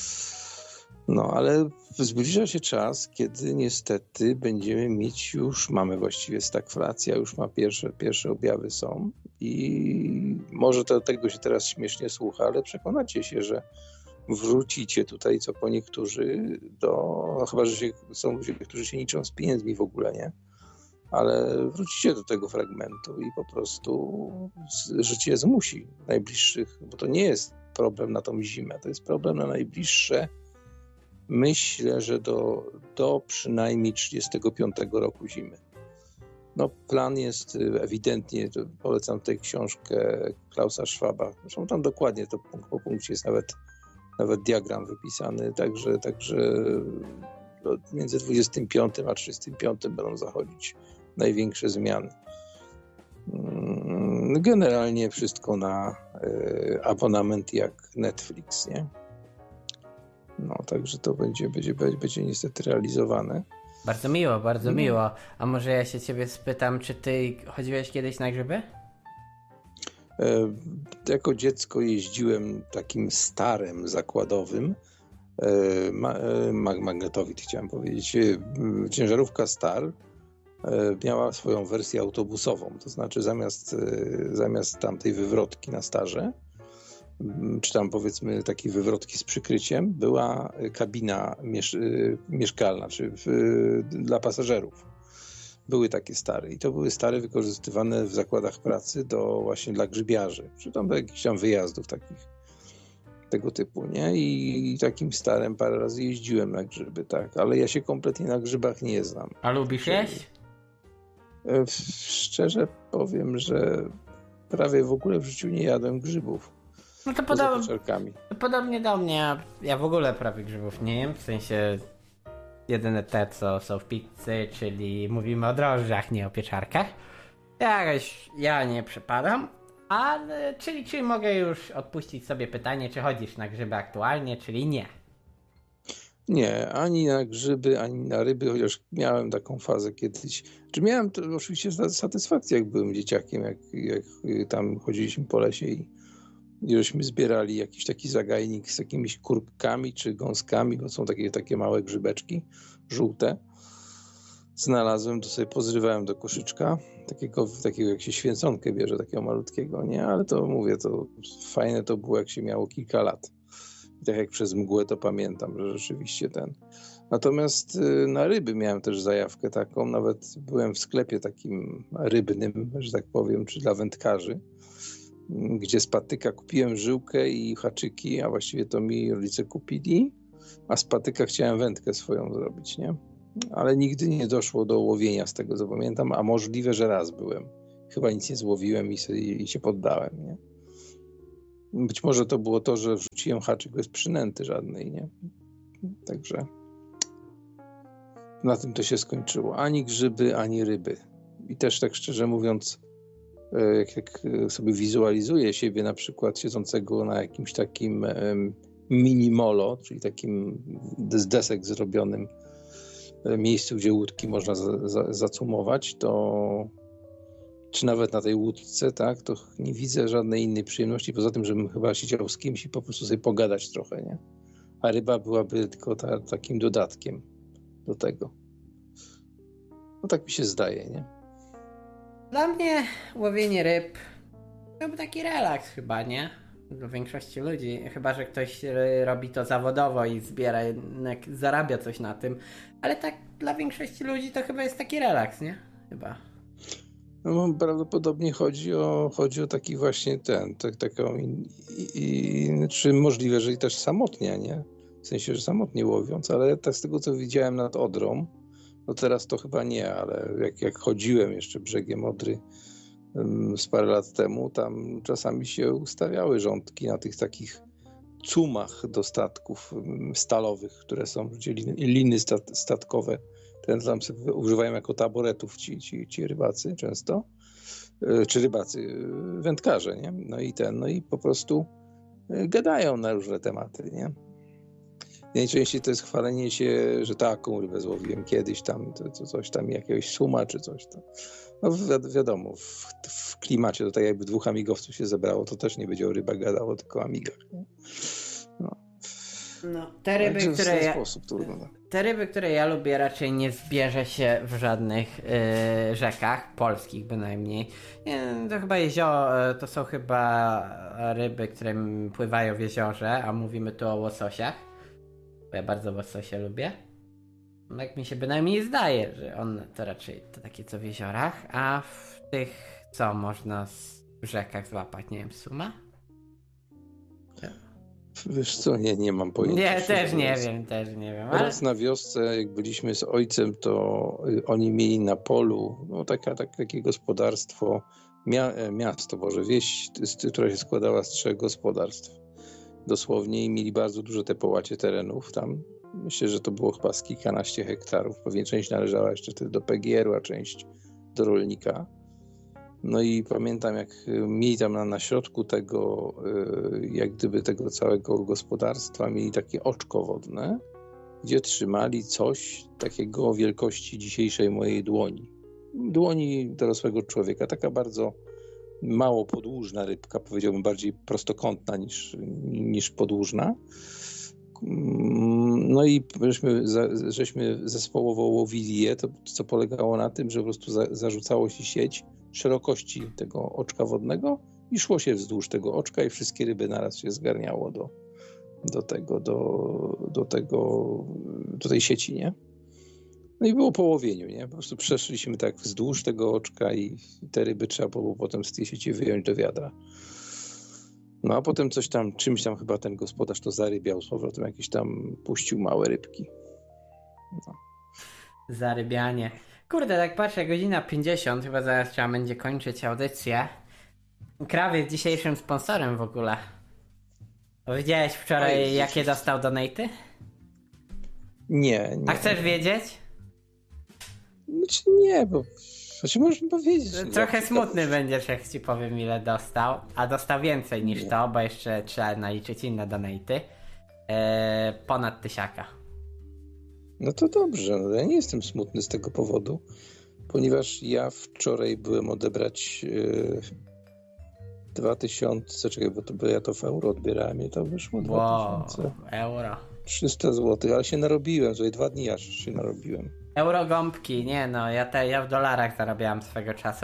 No, ale zbliża się czas, kiedy niestety będziemy mieć już, mamy właściwie stagflacja, już ma pierwsze, pierwsze objawy są i może to tego się teraz śmiesznie słucha, ale przekonacie się, że wrócicie tutaj, co po niektórzy, do, no chyba, że się, są ludzie, którzy się liczą z pieniędzmi w ogóle, nie? Ale wrócicie do tego fragmentu i po prostu życie zmusi najbliższych, bo to nie jest problem na tą zimę, to jest problem na najbliższe. Myślę, że do, do przynajmniej trzydziestego piątego roku zimy. No, plan jest ewidentnie, polecam tę książkę Klausa Schwaba. Zresztą tam dokładnie to punkt po punkcie jest nawet, nawet diagram wypisany, także, także między dwudziestym piątym a trzydziestym piątym będą zachodzić największe zmiany. Generalnie wszystko na abonament jak Netflix, nie? No, także to będzie, będzie, będzie niestety realizowane. Bardzo miło, bardzo no. miło. A może ja się ciebie spytam, czy ty chodziłeś kiedyś na grzyby? E, jako dziecko jeździłem takim starym zakładowym, e, ma, e, magnetowid chciałem powiedzieć, e, ciężarówka Star e, miała swoją wersję autobusową, to znaczy zamiast, e, zamiast tamtej wywrotki na Starze, czy tam powiedzmy takiej wywrotki z przykryciem, była kabina miesz- mieszkalna, czy w, dla pasażerów. Były takie stare i to były stare wykorzystywane w zakładach pracy do właśnie dla grzybiarzy, czy tam do jakichś tam wyjazdów takich tego typu, nie? I takim starym parę razy jeździłem na grzyby, tak, ale ja się kompletnie na grzybach nie znam. A lubisz jeść? Szczerze powiem, że prawie w ogóle w życiu nie jadłem grzybów. No to podob... podobnie do mnie, ja, ja w ogóle prawie grzybów nie jem, w sensie jedyne te, co są w pizzy, czyli mówimy o drożdżach, nie o pieczarkach. Jakoś ja nie przepadam, ale czyli, czyli mogę już odpuścić sobie pytanie, czy chodzisz na grzyby aktualnie, czyli nie. Nie, ani na grzyby, ani na ryby, chociaż miałem taką fazę kiedyś. Czy miałem to oczywiście satysfakcję, jak byłem dzieciakiem, jak, jak tam chodziliśmy po lesie i i żeśmy zbierali jakiś taki zagajnik z jakimiś kurkami czy gąskami, bo są takie, takie małe grzybeczki żółte. Znalazłem, to sobie pozrywałem do koszyczka, takiego, takiego jak się święconkę bierze, takiego malutkiego, nie? Ale to mówię, to fajne to było, jak się miało kilka lat. I tak jak przez mgłę to pamiętam, że rzeczywiście ten. Natomiast na ryby miałem też zajawkę taką, nawet byłem w sklepie takim rybnym, że tak powiem, czy dla wędkarzy, gdzie z patyka kupiłem żyłkę i haczyki, a właściwie to mi rodzice kupili, a z patyka chciałem wędkę swoją zrobić, nie? Ale nigdy nie doszło do łowienia z tego, co pamiętam, a możliwe, że raz byłem. Chyba nic nie złowiłem i, sobie, i się poddałem, nie? Być może to było to, że wrzuciłem haczyk bez przynęty żadnej, nie? Także na tym to się skończyło. Ani grzyby, ani ryby. I też tak szczerze mówiąc, jak, jak sobie wizualizuję siebie na przykład siedzącego na jakimś takim mini molo, czyli takim z desek zrobionym miejscu, gdzie łódki można za, za, zacumować, to czy nawet na tej łódce, tak, to nie widzę żadnej innej przyjemności, poza tym, żebym chyba siedział z kimś i po prostu sobie pogadać trochę, nie? A ryba byłaby tylko ta, takim dodatkiem do tego. No tak mi się zdaje, nie? Dla mnie łowienie ryb to był taki relaks chyba, nie? Dla większości ludzi, chyba że ktoś robi to zawodowo i zbiera, jednak zarabia coś na tym, ale tak dla większości ludzi to chyba jest taki relaks, nie? Chyba. No prawdopodobnie chodzi o, chodzi o taki właśnie ten, tak, taką i, i, czy możliwe, że i też samotnie, nie? W sensie, że samotnie łowiąc, ale tak z tego, co widziałem nad Odrą, no teraz to chyba nie, ale jak, jak chodziłem jeszcze brzegiem Odry um, z parę lat temu, tam czasami się ustawiały rządki na tych takich cumach do statków um, stalowych, które są, gdzie liny, liny stat, statkowe, ten tam sobie używają jako taboretów ci, ci, ci rybacy często, yy, czy rybacy, yy, wędkarze, nie? No i ten, no i po prostu yy, gadają na różne tematy, nie? Najczęściej to jest chwalenie się, że taką rybę złowiłem kiedyś tam, to, to coś tam, jakiegoś suma czy coś tam. No wi- wiadomo, w, w klimacie to tak jakby dwóch amigowców się zebrało, to też nie będzie o rybach gadało, tylko o amigach. Nie? No. No, te ryby, Także które w ten ja, sposób to wygląda. te ryby, które ja lubię, raczej nie zbierze się w żadnych yy, rzekach, polskich bynajmniej. Nie, to chyba jezioro, to są chyba ryby, które pływają w jeziorze, a mówimy tu o łososiach. Bo ja bardzo łososie lubię. Jak mi się bynajmniej zdaje, że one to raczej to takie co w jeziorach, a w tych co można w rzekach złapać, nie wiem, suma? Wiesz co, nie, nie mam pojęcia. Nie, też nie wiem, też nie wiem. Ale... Raz na wiosce, jak byliśmy z ojcem, to oni mieli na polu no taka, tak, takie gospodarstwo, mia, miasto, Boże, wieś, która się składała z trzech gospodarstw. Dosłownie i mieli bardzo duże te połacie terenów tam. Myślę, że to było chyba z kilkanaście hektarów. Pewnie część należała jeszcze wtedy do P G R u, a część do rolnika. No i pamiętam, jak mieli tam na, na środku tego, jak gdyby tego całego gospodarstwa, mieli takie oczko wodne, gdzie trzymali coś takiego wielkości dzisiejszej mojej dłoni. Dłoni dorosłego człowieka. Taka bardzo mało podłużna rybka, powiedziałbym bardziej prostokątna niż, niż podłużna. No i żeśmy, żeśmy zespołowo łowili je, to co polegało na tym, że po prostu za, zarzucało się sieć szerokości tego oczka wodnego i szło się wzdłuż tego oczka i wszystkie ryby naraz się zgarniało do, do tego, do, do tego, do tej sieci, nie? No i było po łowieniu, nie? Po prostu przeszliśmy tak wzdłuż tego oczka i te ryby trzeba było potem z tej sieci wyjąć do wiadra. No a potem coś tam, czymś tam chyba ten gospodarz to zarybiał z powrotem, jakieś tam puścił małe rybki. No. Zarybianie. Kurde, tak patrzę, godzina pięćdziesiąt, chyba zaraz trzeba będzie kończyć audycję. Kraw jest dzisiejszym sponsorem w ogóle. Widziałeś wczoraj, Oj, jakie dostał donaty? Nie, nie. A chcesz wiedzieć? Znaczy nie, bo znaczy można powiedzieć. Trochę smutny to... będziesz, jak ci powiem, ile dostał. A dostał więcej niż nie. to, bo jeszcze trzeba naliczyć inne donaty. Eee, ponad tysiaka. No to dobrze, no ja nie jestem smutny z tego powodu, ponieważ ja wczoraj byłem odebrać yy, dwa tysiące, czekaj, bo to by ja to w euro odbierałem i to wyszło wow, dwa tysiące. Euro. trzysta złotych, ale się narobiłem, tutaj dwa dni aż się narobiłem. Eurogąbki, nie no, ja, te, ja w dolarach zarabiałem swego czasu.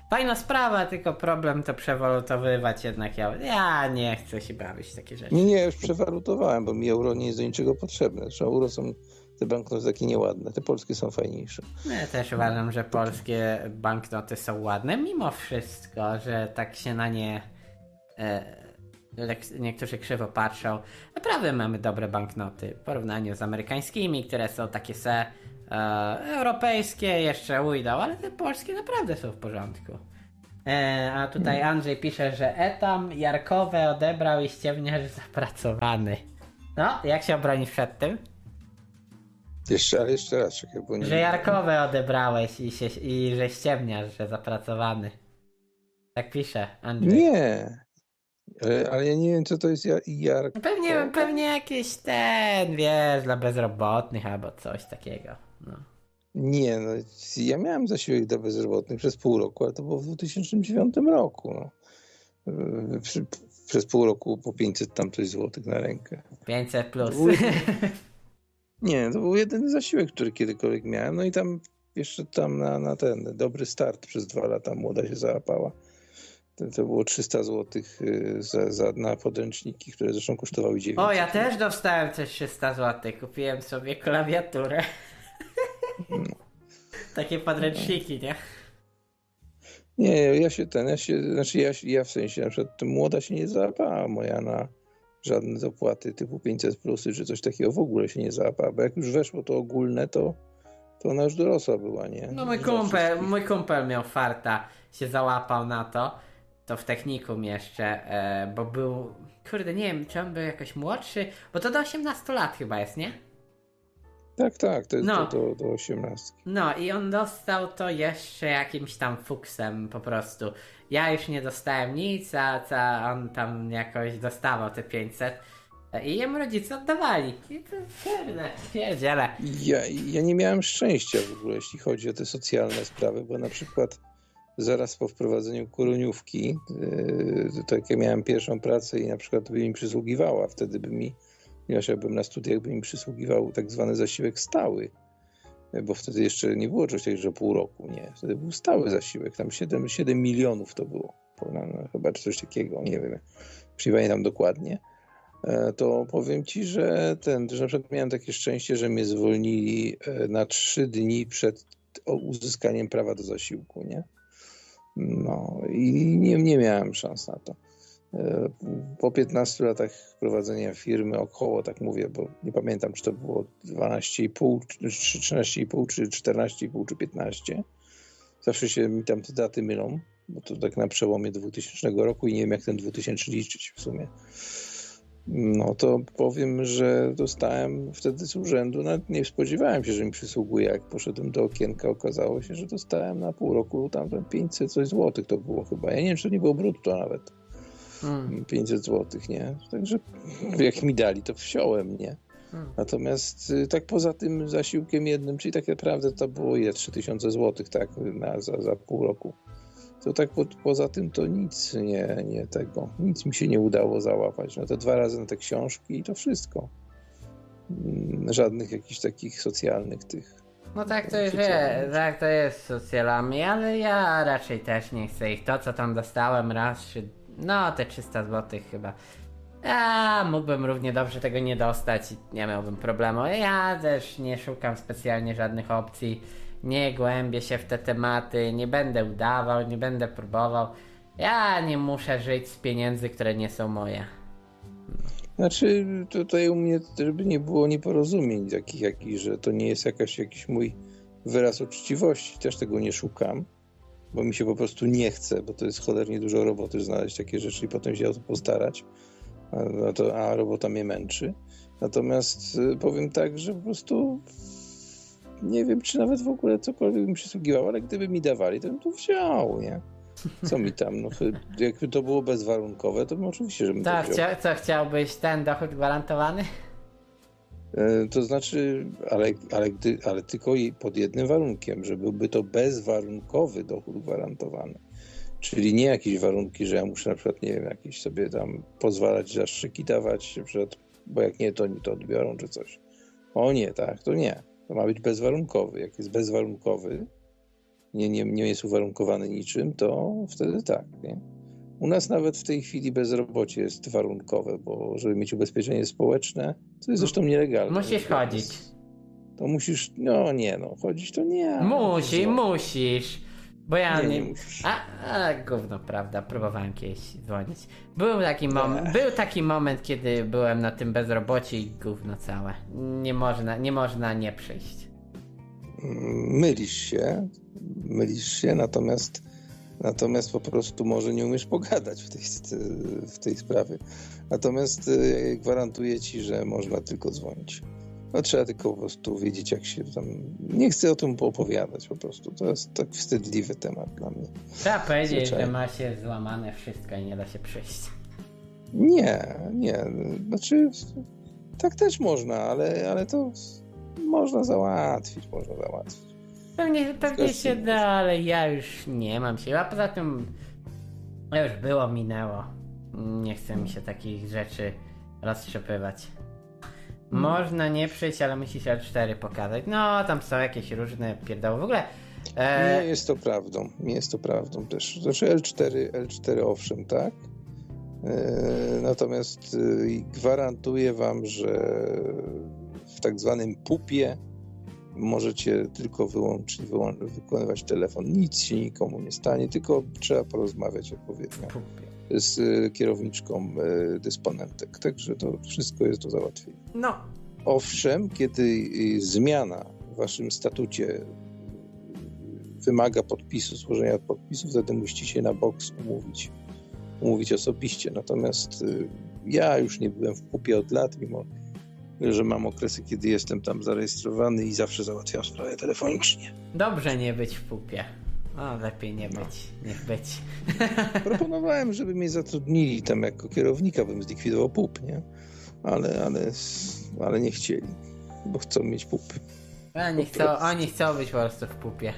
Fajna sprawa, tylko problem to przewalutowywać jednak. Ja, ja nie chcę się bawić w takie rzeczy. Nie, nie, już przewalutowałem, bo mi euro nie jest do niczego potrzebne. Zresztą euro są te banknoty takie nieładne, te polskie są fajniejsze. Ja też uważam, że polskie banknoty są ładne, mimo wszystko, że tak się na nie e, niektórzy krzywo patrzą. Naprawdę mamy dobre banknoty w porównaniu z amerykańskimi, które są takie se e, europejskie, jeszcze ujdą, ale te polskie naprawdę są w porządku. E, a tutaj Andrzej pisze, że etam jarkowe odebrał i ściemniarz zapracowany. No, jak się obronisz przed tym? Jeszcze, ale jeszcze raz, czekaj, bo nie... Że jarkowe odebrałeś i, się, i że ściemniasz, że zapracowany. Tak pisze Andrzej. Nie, ale, ale ja nie wiem, co to jest jar... jar... Pewnie, pewnie jakiś ten, wiesz, dla bezrobotnych albo coś takiego. No. Nie, no ja miałem zasiłek dla bezrobotnych przez pół roku, ale to było w dwa tysiące dziewiątym roku. No. Przy, przez pół roku po pięćset tam coś złotych na rękę. pięćset plus. Był... Nie, to był jedyny zasiłek, który kiedykolwiek miałem. No i tam jeszcze tam na, na ten dobry start przez dwa lata młoda się załapała. To, to było trzysta złotych za, za, na podręczniki, które zresztą kosztowały dziewięćset. O, ja też dostałem coś trzysta złotych. Kupiłem sobie klawiaturę. No. Takie podręczniki, nie? Nie, ja się ten, ja się, znaczy ja, ja w sensie, na przykład młoda się nie załapała moja na żadne dopłaty typu pięćset plusy czy coś takiego, w ogóle się nie załapała, bo jak już weszło to ogólne, to, to ona już dorosła była, nie? No mój kumpel, mój kumpel miał farta, się załapał na to, to w technikum jeszcze, e, bo był, kurde, nie wiem, czy on był jakoś młodszy, bo to do osiemnastu lat chyba jest, nie? Tak, tak, to jest no. do, do, do osiemnastki. No i on dostał to jeszcze jakimś tam fuksem po prostu. Ja już nie dostałem nic, a, a on tam jakoś dostawał te pięćset i jemu rodzice oddawali. I to kurde, pierdziele. Ja, ja nie miałem szczęścia w ogóle, jeśli chodzi o te socjalne sprawy, bo na przykład zaraz po wprowadzeniu kuroniówki, yy, to jak ja miałem pierwszą pracę i na przykład by mi przysługiwała, wtedy by mi, ponieważ ja byłem na studiach, by mi przysługiwał tak zwany zasiłek stały, bo wtedy jeszcze nie było czegoś takiego, że pół roku, nie. Wtedy był stały zasiłek, tam siedem, siedem milionów to było, no, chyba czy coś takiego, nie wiem, nie pamiętam dokładnie. To powiem ci, że ten, że na przykład miałem takie szczęście, że mnie zwolnili na trzy dni przed uzyskaniem prawa do zasiłku, nie? No i nie, nie miałem szans na to. Po piętnastu latach prowadzenia firmy około, tak mówię, bo nie pamiętam, czy to było dwanaście i pół, czy trzynaście i pół, czy czternaście i pół, czy piętnaście. Zawsze się mi tam te daty mylą, bo to tak na przełomie dwutysięcznego roku i nie wiem, jak ten dwutysięczny liczyć w sumie. No to powiem, że dostałem wtedy z urzędu, nawet nie spodziewałem się, że mi przysługuje. Jak poszedłem do okienka, okazało się, że dostałem na pół roku tam pięćset coś złotych to było chyba. Ja nie wiem, czy to nie było brutto nawet. Hmm. pięćset złotych, nie? Także jak mi dali, to wziąłem, nie? Hmm. Natomiast tak poza tym zasiłkiem jednym, czyli tak naprawdę to było ile? trzy tysiące złotych, tak? Na, za, za pół roku. To tak po, poza tym to nic nie, nie tego, nic mi się nie udało załapać. No to dwa razy na te książki i to wszystko. Żadnych jakichś takich socjalnych tych. No tak to jest, tak to jest z socjalami, ale ja raczej też nie chcę ich. To co tam dostałem raz, czy, no te trzysta złotych chyba. Ja mógłbym równie dobrze tego nie dostać i nie miałbym problemu. Ja też nie szukam specjalnie żadnych opcji. Nie głębię się w te tematy, nie będę udawał, nie będę próbował. Ja nie muszę żyć z pieniędzy, które nie są moje. Znaczy tutaj u mnie, żeby nie było nieporozumień takich jakichś, że to nie jest jakaś, jakiś mój wyraz uczciwości. Też tego nie szukam, bo mi się po prostu nie chce, bo to jest cholernie dużo roboty znaleźć takie rzeczy i potem się o to postarać. A, to, a robota mnie męczy. Natomiast powiem tak, że po prostu nie wiem, czy nawet w ogóle cokolwiek mi przysługiwało, ale gdyby mi dawali, to bym to wziął, nie? Co mi tam, no jakby to było bezwarunkowe, to bym oczywiście, żebym to to wziął. Chcia, co, chciałbyś ten dochód gwarantowany? E, to znaczy, ale, ale, gdy, ale tylko pod jednym warunkiem, że byłby to bezwarunkowy dochód gwarantowany. Czyli nie jakieś warunki, że ja muszę na przykład, nie wiem, jakieś sobie tam pozwalać zastrzyki dawać, na przykład, bo jak nie, to oni to odbiorą czy coś. O nie, tak, to nie. To ma być bezwarunkowy. Jak jest bezwarunkowy, nie, nie, nie jest uwarunkowany niczym, to wtedy tak, nie? U nas nawet w tej chwili bezrobocie jest warunkowe, bo żeby mieć ubezpieczenie społeczne, to jest zresztą nielegalne. Musisz chodzić. To musisz, no nie no, chodzić to nie. Musi, musisz. Bo ja nie, nie... nie musisz. A, a gówno, prawda, próbowałem kiedyś dzwonić. Był taki moment, był taki moment, kiedy byłem na tym bezrobociu i gówno całe. Nie można, nie można nie przyjść. Mylisz się, mylisz się, natomiast natomiast po prostu może nie umiesz pogadać w tej, w tej sprawie. Natomiast gwarantuję ci, że można tylko dzwonić. No trzeba tylko po prostu wiedzieć, jak się tam... Nie chcę o tym opowiadać po prostu. To jest tak wstydliwy temat dla mnie. Trzeba powiedzieć, Zwyczajnie. że ma się złamane wszystko i nie da się przyjść. Nie, nie. Znaczy tak też można, ale, ale to można załatwić, można załatwić. Pewnie, pewnie się da, ale ja już nie mam siły. A poza tym już było, minęło. Nie chce mi się takich rzeczy roztrzepywać. Można nie przyjść, ale musisz L cztery pokazać. No, tam są jakieś różne pierdoły. W ogóle... E... Nie jest to prawdą. Nie jest to prawdą też. Znaczy L cztery, L cztery owszem, tak? E... Natomiast e... gwarantuję wam, że w tak zwanym pupie możecie tylko wyłączyć, wyłą... wykonywać telefon. Nic się nikomu nie stanie, tylko trzeba porozmawiać odpowiednio z kierowniczką dysponentek. Także to wszystko jest do załatwienia. No. Owszem, kiedy zmiana w waszym statucie wymaga podpisu, złożenia podpisów, wtedy musicie się na boks umówić, umówić osobiście. Natomiast ja już nie byłem w pupie od lat, mimo że mam okresy, kiedy jestem tam zarejestrowany i zawsze załatwiam sprawę telefonicznie. Dobrze nie być w pupie. No, lepiej nie być, no. niech być. Proponowałem, żeby mnie zatrudnili tam jako kierownika, bym zlikwidował pup, nie? Ale, ale, ale nie chcieli, bo chcą mieć pupy. Oni chcą, oni chcą być po prostu w pupie.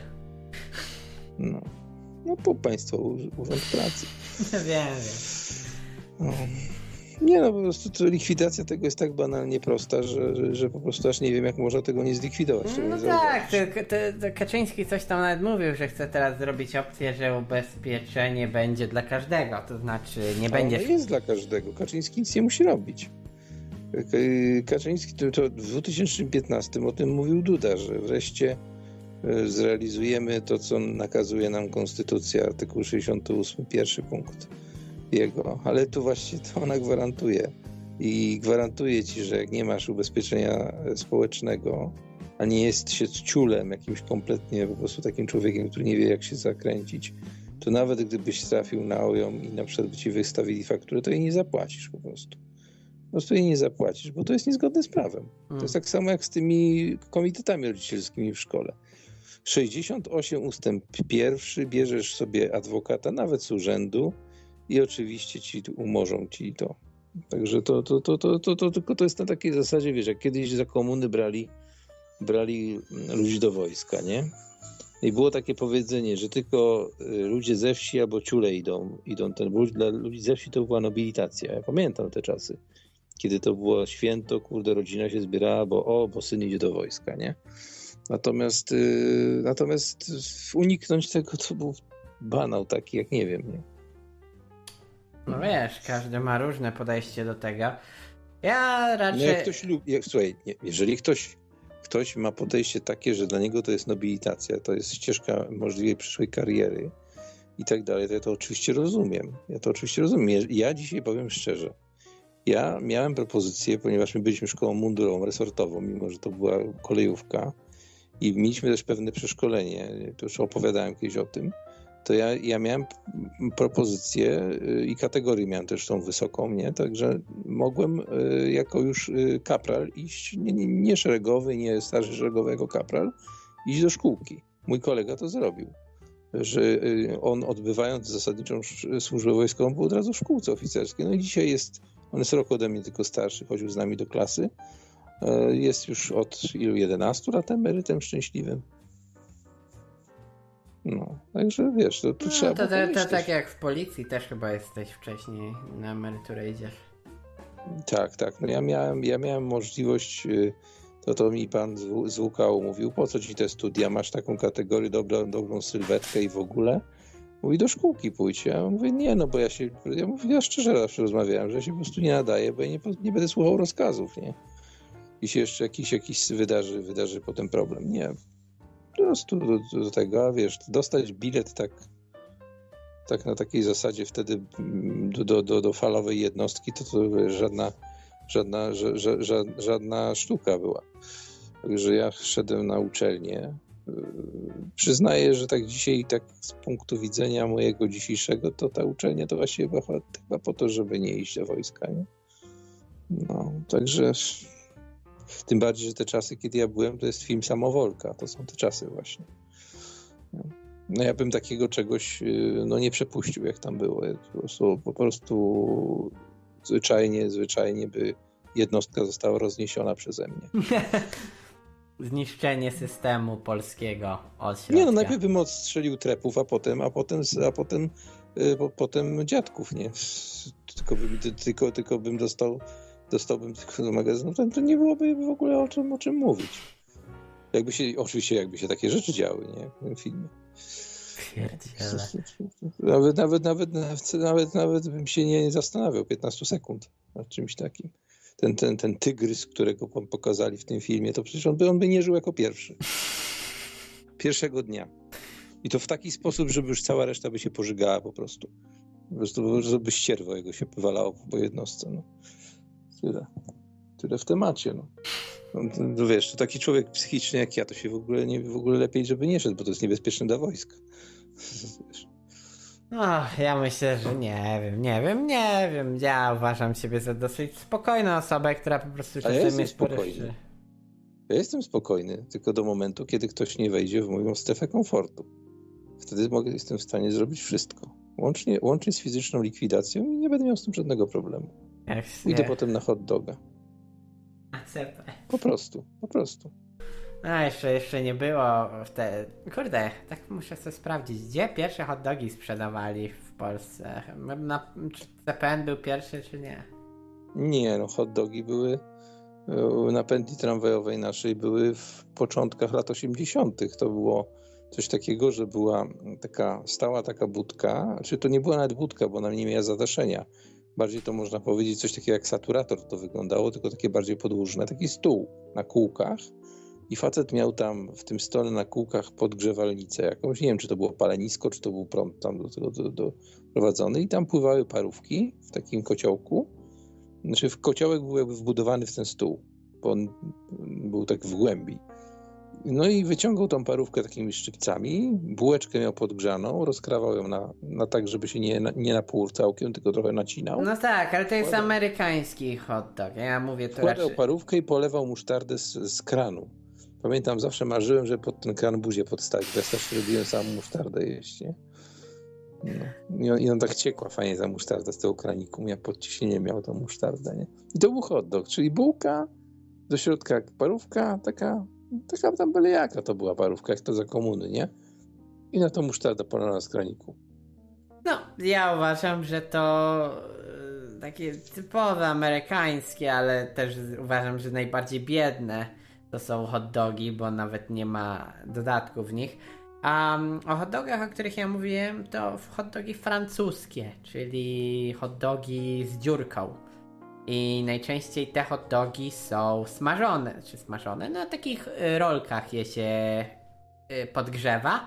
No, no pup Państwowy Urząd Pracy. Wiem, wiem. No. Nie no, po prostu to likwidacja tego jest tak banalnie prosta, że, że, że po prostu aż nie wiem, jak można tego nie zlikwidować. No nie tak, to, to, to Kaczyński coś tam nawet mówił, że chce teraz zrobić opcję, że ubezpieczenie będzie dla każdego, to znaczy nie będzie... Ale jest dla każdego, Kaczyński nic nie musi robić. Kaczyński to, to w dwa tysiące piętnastym o tym mówił Duda, że wreszcie zrealizujemy to, co nakazuje nam Konstytucja, artykuł sześćdziesiąty ósmy, pierwszy punkt jego, ale tu właśnie to ona gwarantuje i gwarantuje ci, że jak nie masz ubezpieczenia społecznego, a nie jest się ciulem, jakimś kompletnie po prostu takim człowiekiem, który nie wie, jak się zakręcić, to nawet gdybyś trafił na OJOM i na przykład by ci wystawili fakturę, to jej nie zapłacisz po prostu. Po prostu jej nie zapłacisz, bo to jest niezgodne z prawem. Hmm. To jest tak samo jak z tymi komitetami rodzicielskimi w szkole. sześćdziesiąt osiem ustęp pierwszy, bierzesz sobie adwokata, nawet z urzędu, i oczywiście ci umorzą ci to. Także to, to, to, to, to, to, tylko to jest na takiej zasadzie, wiesz, jak kiedyś za komuny brali, brali ludzi do wojska, nie? I było takie powiedzenie, że tylko ludzie ze wsi albo ciule idą, idą ten, bo dla ludzi ze wsi to była nobilitacja. Ja pamiętam te czasy, kiedy to było święto, kurde, rodzina się zbierała, bo o, bo syn idzie do wojska, nie? Natomiast, yy, natomiast uniknąć tego to był banał taki, jak nie wiem, nie? No wiesz, każdy ma różne podejście do tego. Ja raczej... No jak ktoś lubi, jak, słuchaj, nie, jeżeli ktoś, ktoś ma podejście takie, że dla niego to jest nobilitacja, to jest ścieżka możliwej przyszłej kariery i tak dalej, to ja to oczywiście rozumiem. Ja to oczywiście rozumiem. Ja dzisiaj powiem szczerze, ja miałem propozycję, ponieważ my byliśmy szkołą mundurową, resortową, mimo że to była kolejówka i mieliśmy też pewne przeszkolenie, to już opowiadałem kiedyś o tym, to ja, ja miałem propozycję i kategorię miałem też tą wysoką, nie? Także mogłem jako już kapral iść, nie, nie, nie szeregowy, nie starszy szeregowy jako kapral, iść do szkółki. Mój kolega to zrobił, że on odbywając zasadniczą służbę wojskową był od razu w szkółce oficerskiej. No i dzisiaj jest, on jest rok ode mnie tylko starszy, chodził z nami do klasy. Jest już od ilu jedenastu lat emerytem szczęśliwym. No, także wiesz, to, to no, trzeba to, to, to tak jak w policji też chyba jesteś wcześniej na emeryturę idziesz. Tak, tak. No ja miałem, ja miałem możliwość, no to mi pan z W K U mówił, po co ci te studia, masz taką kategorię, dobrą, dobrą sylwetkę i w ogóle. Mówi, do szkółki pójdź. Ja mówię, nie, no bo ja się, ja mówię, ja szczerze zawsze rozmawiałem, że ja się po prostu nie nadaję, bo ja nie, nie będę słuchał rozkazów, nie? I się jeszcze jakiś, jakiś wydarzy, wydarzy potem problem. Nie, po prostu do, do, do tego, a wiesz, dostać bilet tak, tak na takiej zasadzie wtedy do, do, do, do falowej jednostki, to, to wiesz, żadna, żadna, ża, ża, ża, żadna sztuka była. Także ja szedłem na uczelnię. Przyznaję, że tak dzisiaj, tak z punktu widzenia mojego dzisiejszego, to ta uczelnia to właściwie była chyba po to, żeby nie iść do wojska, nie? No, także tym bardziej, że te czasy, kiedy ja byłem, to jest film Samowolka, to są te czasy właśnie. No ja bym takiego czegoś no, nie przepuścił, jak tam było. Po prostu, po prostu zwyczajnie, zwyczajnie by jednostka została rozniesiona przeze mnie. Zniszczenie systemu polskiego od środka. Nie, no najpierw bym odstrzelił trepów, a potem, a potem, a potem, y, po, potem dziadków, nie? Tylko bym, tylko, tylko bym dostał, dostałbym tylko do magazynu, to, to nie byłoby w ogóle o czym, o czym mówić. Jakby się, oczywiście jakby się takie rzeczy działy, nie? W tym filmie. Pierdziele. Nawet, nawet, nawet, nawet, nawet, nawet bym się nie zastanawiał piętnaście sekund nad czymś takim. Ten, ten, ten tygrys, którego pokazali w tym filmie, to przecież on by, on by nie żył jako pierwszy. Pierwszego dnia. I to w taki sposób, żeby już cała reszta by się pożygała po prostu. Po prostu żeby ścierwo jego się wywalało po jednostce. No. Tyle. Tyle w temacie. No. No, to wiesz, to taki człowiek psychiczny jak ja, to się w ogóle, nie, w ogóle lepiej, żeby nie szedł, bo to jest niebezpieczne dla wojska. Wiesz. No, ja myślę, że nie wiem, nie wiem, nie wiem. Ja uważam siebie za dosyć spokojną osobę, która po prostu czasem ja jestem jest spokojny. porywczy. Ja jestem spokojny, tylko do momentu, kiedy ktoś nie wejdzie w moją strefę komfortu. Wtedy mogę, jestem w stanie zrobić wszystko. Łącznie, łącznie z fizyczną likwidacją i nie będę miał z tym żadnego problemu. Jak Pójdę potem na hot doga. Po prostu, po prostu. No jeszcze, jeszcze nie było w te... Kurde, tak muszę sobie sprawdzić, gdzie pierwsze hot dogi sprzedawali w Polsce? Na... Czy C P N był pierwszy, czy nie? Nie, no hot dogi były na pętli tramwajowej naszej, były w początkach lat osiemdziesiątych. To było coś takiego, że była taka stała taka budka, czy to nie była nawet budka, bo ona nie miała zadaszenia. Bardziej to można powiedzieć coś takiego jak saturator to wyglądało, tylko takie bardziej podłużne, taki stół na kółkach i facet miał tam w tym stole na kółkach podgrzewalnicę jakąś, nie wiem czy to było palenisko, czy to był prąd tam do tego do, do prowadzony i tam pływały parówki w takim kociołku. Znaczy w kociołek był jakby wbudowany w ten stół, bo on był tak w głębi. No i wyciągał tą parówkę takimi szczypcami, bułeczkę miał podgrzaną, rozkrawał ją na, na tak, żeby się nie, nie na pół całkiem, tylko trochę nacinał. No tak, ale to jest Wkładał. amerykański hot dog, ja mówię to Wkładał raczej... parówkę i polewał musztardę z, z kranu. Pamiętam, zawsze marzyłem, żeby pod ten kran buzię podstawić, bo ja też lubiłem samą musztardę jeść, nie? No. I on tak ciekła fajnie za musztardę z tego kraniku, ja pod ciśnieniem miał tą musztardę, nie? I to był hot dog, czyli bułka, do środka parówka, taka, taka tam byle jaka to była parówka, jak to za komuny, nie? I na to musztarda polana z kraniku. No, ja uważam, że to e, takie typowe amerykańskie, ale też uważam, że najbardziej biedne to są hot dogi, bo nawet nie ma dodatków w nich. A um, o hot dogach, o których ja mówiłem, to hot dogi francuskie, czyli hot dogi z dziurką. I najczęściej te hot dogi są smażone, czy smażone, na takich rolkach je się podgrzewa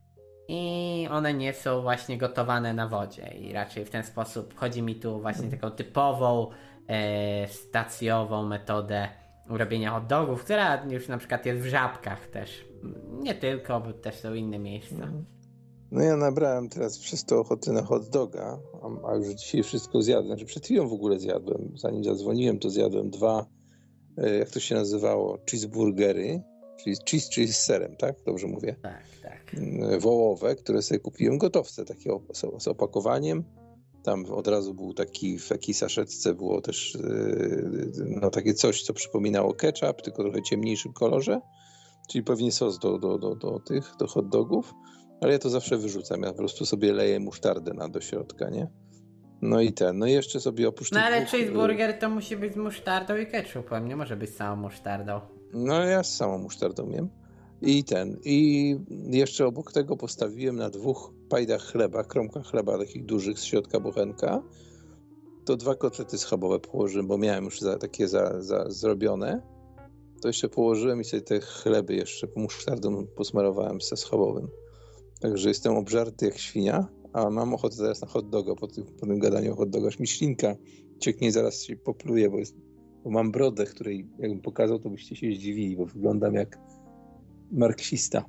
i one nie są właśnie gotowane na wodzie i raczej w ten sposób chodzi mi tu właśnie taką typową e, stacjową metodę robienia hot dogów, która już na przykład jest w Żabkach też, nie tylko, bo też są inne miejsca. No ja nabrałem teraz przez to ochoty na hot doga, a, a już dzisiaj wszystko zjadłem. Znaczy przed chwilą w ogóle zjadłem, zanim zadzwoniłem, to zjadłem dwa, jak to się nazywało, cheeseburgery, czyli cheese, cheese z serem, tak? Dobrze mówię? Tak, tak. Wołowe, które sobie kupiłem, gotowce, takie op- z opakowaniem. Tam od razu był taki, w takiej saszetce było też no, takie coś, co przypominało ketchup, tylko trochę ciemniejszym kolorze, czyli pewnie sos do, do, do, do tych, do hot dogów. Ale ja to zawsze wyrzucam, ja po prostu sobie leję musztardę na do środka, nie? No i ten, no i jeszcze sobie oprócz No tych ale dwóch... cheeseburger to musi być z musztardą i ketchupem, nie może być z samą musztardą. No ja z samą musztardą jem. I ten, i jeszcze obok tego postawiłem na dwóch pajdach chleba, kromkach chleba takich dużych z środka bochenka, to dwa kotlety schabowe położyłem, bo miałem już za, takie za, za zrobione. To jeszcze położyłem i sobie te chleby jeszcze musztardą posmarowałem ze schabowym. Także jestem obżarty jak świnia, a mam ochotę teraz na hot doga po tym, po tym gadaniu o hot doga. Aż mi ślinka cieknie, zaraz się popluję, bo, jest, bo mam brodę, której jakbym pokazał, to byście się zdziwili, bo wyglądam jak marksista.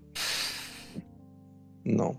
No.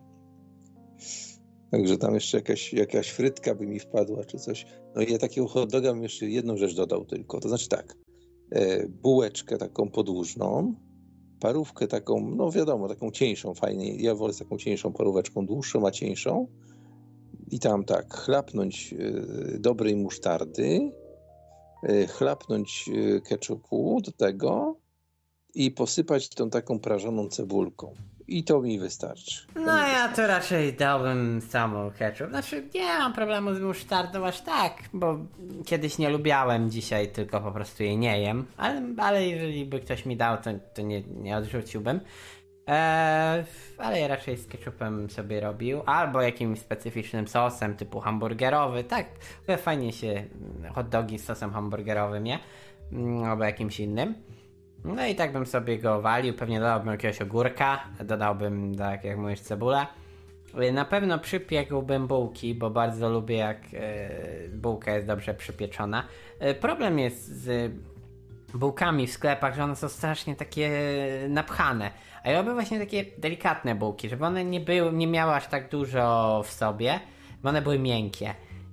Także tam jeszcze jakaś, jakaś frytka by mi wpadła, czy coś. No i ja takiego hot doga bym jeszcze jedną rzecz dodał tylko. To znaczy tak, e, bułeczkę taką podłużną, parówkę taką, no wiadomo, taką cieńszą, fajnie. Ja wolę z taką cieńszą paróweczką, dłuższą, a cieńszą. I tam tak, chlapnąć e, dobrej musztardy, e, chlapnąć e, ketchupu do tego i posypać tą taką prażoną cebulką. I to mi wystarczy. To No mi ja wystarczy. to raczej dałbym samą ketchup. Znaczy nie mam problemu z musztardą aż tak, bo kiedyś nie lubiałem, dzisiaj tylko po prostu jej nie jem. Ale, ale jeżeli by ktoś mi dał, to, to nie, nie odrzuciłbym. Eee, ale ja raczej z ketchupem sobie robił, albo jakimś specyficznym sosem typu hamburgerowy. Tak, fajnie się hot dogi z sosem hamburgerowym je, albo jakimś innym. No i tak bym sobie go walił, pewnie dodałbym jakiegoś ogórka, dodałbym, tak jak mówisz, cebulę. Na pewno przypiekłbym bułki, bo bardzo lubię jak e, bułka jest dobrze przypieczona. E, problem jest z bułkami w sklepach, że one są strasznie takie napchane. A ja lubię właśnie takie delikatne bułki, żeby one nie były, nie miały aż tak dużo w sobie, bo one były miękkie.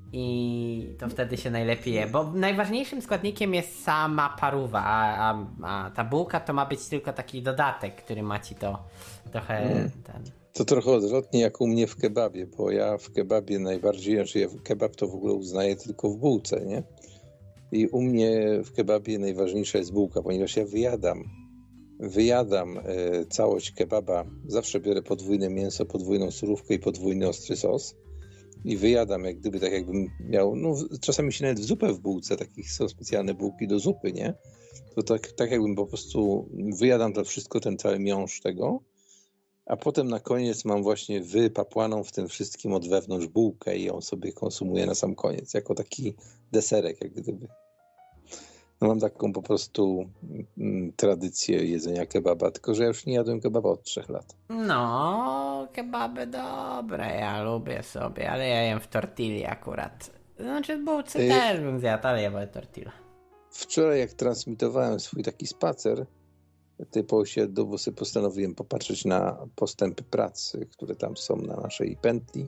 I to wtedy się najlepiej je, bo najważniejszym składnikiem jest sama paruwa, a, a, a ta bułka to ma być tylko taki dodatek, który ma ci to trochę mm. ten... To trochę odwrotnie jak u mnie w kebabie, bo ja w kebabie najbardziej, znaczy ja kebab to w ogóle uznaję tylko w bułce, nie? I u mnie w kebabie najważniejsza jest bułka, ponieważ ja wyjadam, wyjadam e, całość kebaba, zawsze biorę podwójne mięso, podwójną surówkę i podwójny ostry sos. I wyjadam, jak gdyby tak jakbym miał, no czasami się nawet w zupę w bułce, takich są specjalne bułki do zupy, nie? To tak, tak jakbym po prostu wyjadam to wszystko, ten cały miąższ tego, a potem na koniec mam właśnie wypapłaną w tym wszystkim od wewnątrz bułkę i ją sobie konsumuję na sam koniec, jako taki deserek, jak gdyby. No mam taką po prostu mm, tradycję jedzenia kebaba, tylko że ja już nie jadłem kebaba od trzech lat. No, kebaby dobre, ja lubię sobie, ale ja jem w tortilli akurat. Znaczy w bułce Ej. też bym zjadł, ale ja wolę tortilla. Wczoraj jak transmitowałem swój taki spacer, ty po osiedlu, sobie postanowiłem popatrzeć na postępy pracy, które tam są na naszej pętli,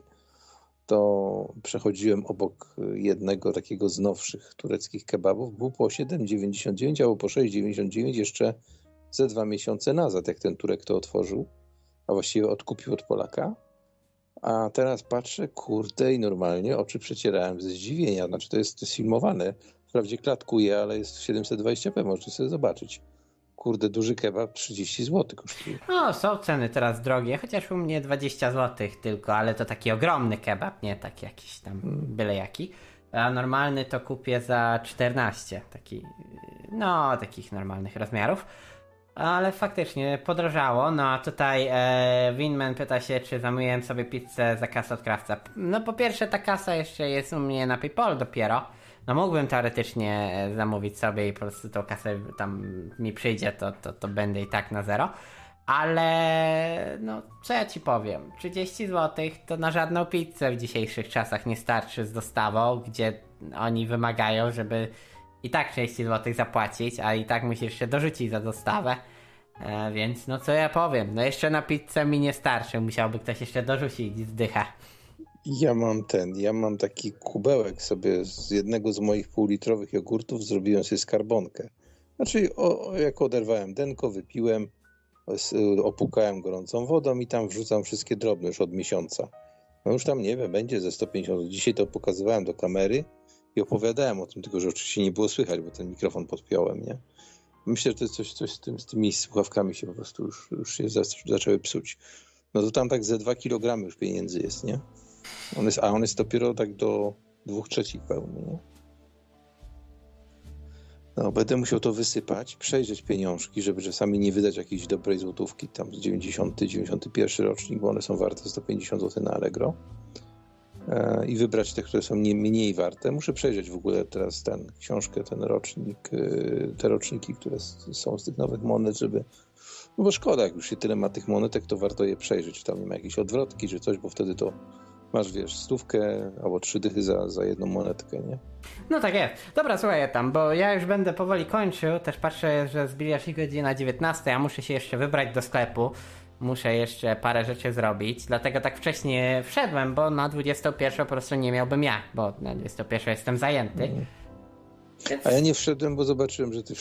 to przechodziłem obok jednego takiego z nowszych tureckich kebabów. Był po siedem dziewięćdziesiąt dziewięć albo po sześć dziewięćdziesiąt dziewięć jeszcze ze dwa miesiące nazad, jak ten Turek to otworzył, a właściwie odkupił od Polaka. A teraz patrzę, kurde, i normalnie oczy przecierałem ze zdziwienia. Znaczy to jest, to jest filmowane. Wprawdzie klatkuje, ale jest siedemset dwadzieścia p, możecie sobie zobaczyć. Kurde, duży kebab trzydzieści złotych kosztuje. No, są ceny teraz drogie, chociaż u mnie dwadzieścia złotych tylko, ale to taki ogromny kebab, nie taki jakiś tam byle jaki. A normalny to kupię za czternaście, taki, no, takich normalnych rozmiarów. Ale faktycznie podrożało. No a tutaj e, Winman pyta się, czy zamówiłem sobie pizzę za kasę od krawca. No po pierwsze, ta kasa jeszcze jest u mnie na PayPal dopiero. No mógłbym teoretycznie zamówić sobie i po prostu tą kasę tam mi przyjdzie, to, to, to będę i tak na zero. Ale no co ja ci powiem, trzydzieści złotych to na żadną pizzę w dzisiejszych czasach nie starczy z dostawą, gdzie oni wymagają, żeby i tak trzydzieści złotych zapłacić, a i tak musisz się dorzucić za dostawę. E, więc no co ja powiem, no jeszcze na pizzę mi nie starczy, musiałby ktoś jeszcze dorzucić zdychę. Ja mam ten, ja mam taki kubełek sobie z jednego z moich półlitrowych jogurtów, zrobiłem sobie skarbonkę. Znaczy o, jak oderwałem denko, wypiłem, opłukałem gorącą wodą i tam wrzucam wszystkie drobne już od miesiąca. No już tam nie wiem, będzie ze sto pięćdziesiąt. Dzisiaj to pokazywałem do kamery i opowiadałem o tym, tylko że oczywiście nie było słychać, bo ten mikrofon podpiąłem, nie? Myślę, że to jest coś, coś z, tym, z tymi słuchawkami się po prostu już, już się zaczęły psuć. No to tam tak ze dwa kilogramy już pieniędzy jest, nie? On jest, a on jest dopiero tak do dwóch trzecich pełny, nie? No, będę musiał to wysypać, przejrzeć pieniążki, żeby czasami nie wydać jakiejś dobrej złotówki, tam z dziewięćdziesiąty, dziewięćdziesiąty pierwszy rocznik, bo one są warte sto pięćdziesiąt złotych na Allegro. E, I wybrać te, które są nie, mniej warte. Muszę przejrzeć w ogóle teraz ten książkę, ten rocznik, y, te roczniki, które s- są z tych nowych monet, żeby... No bo szkoda, jak już się tyle ma tych monetek, to warto je przejrzeć, czy tam nie ma jakieś odwrotki, czy coś, bo wtedy to masz, wiesz, stówkę albo trzy dychy za, za jedną monetkę, nie? No tak jest. Dobra, słuchaj tam, bo ja już będę powoli kończył. Też patrzę, że zbija się godzina dziewiętnasta. Ja muszę się jeszcze wybrać do sklepu. Muszę jeszcze parę rzeczy zrobić. Dlatego tak wcześnie wszedłem, bo na dwudziestą pierwszą po prostu nie miałbym jak, bo na dwudziestą pierwszą jestem zajęty. Mm. Więc... A ja nie wszedłem, bo zobaczyłem, że ty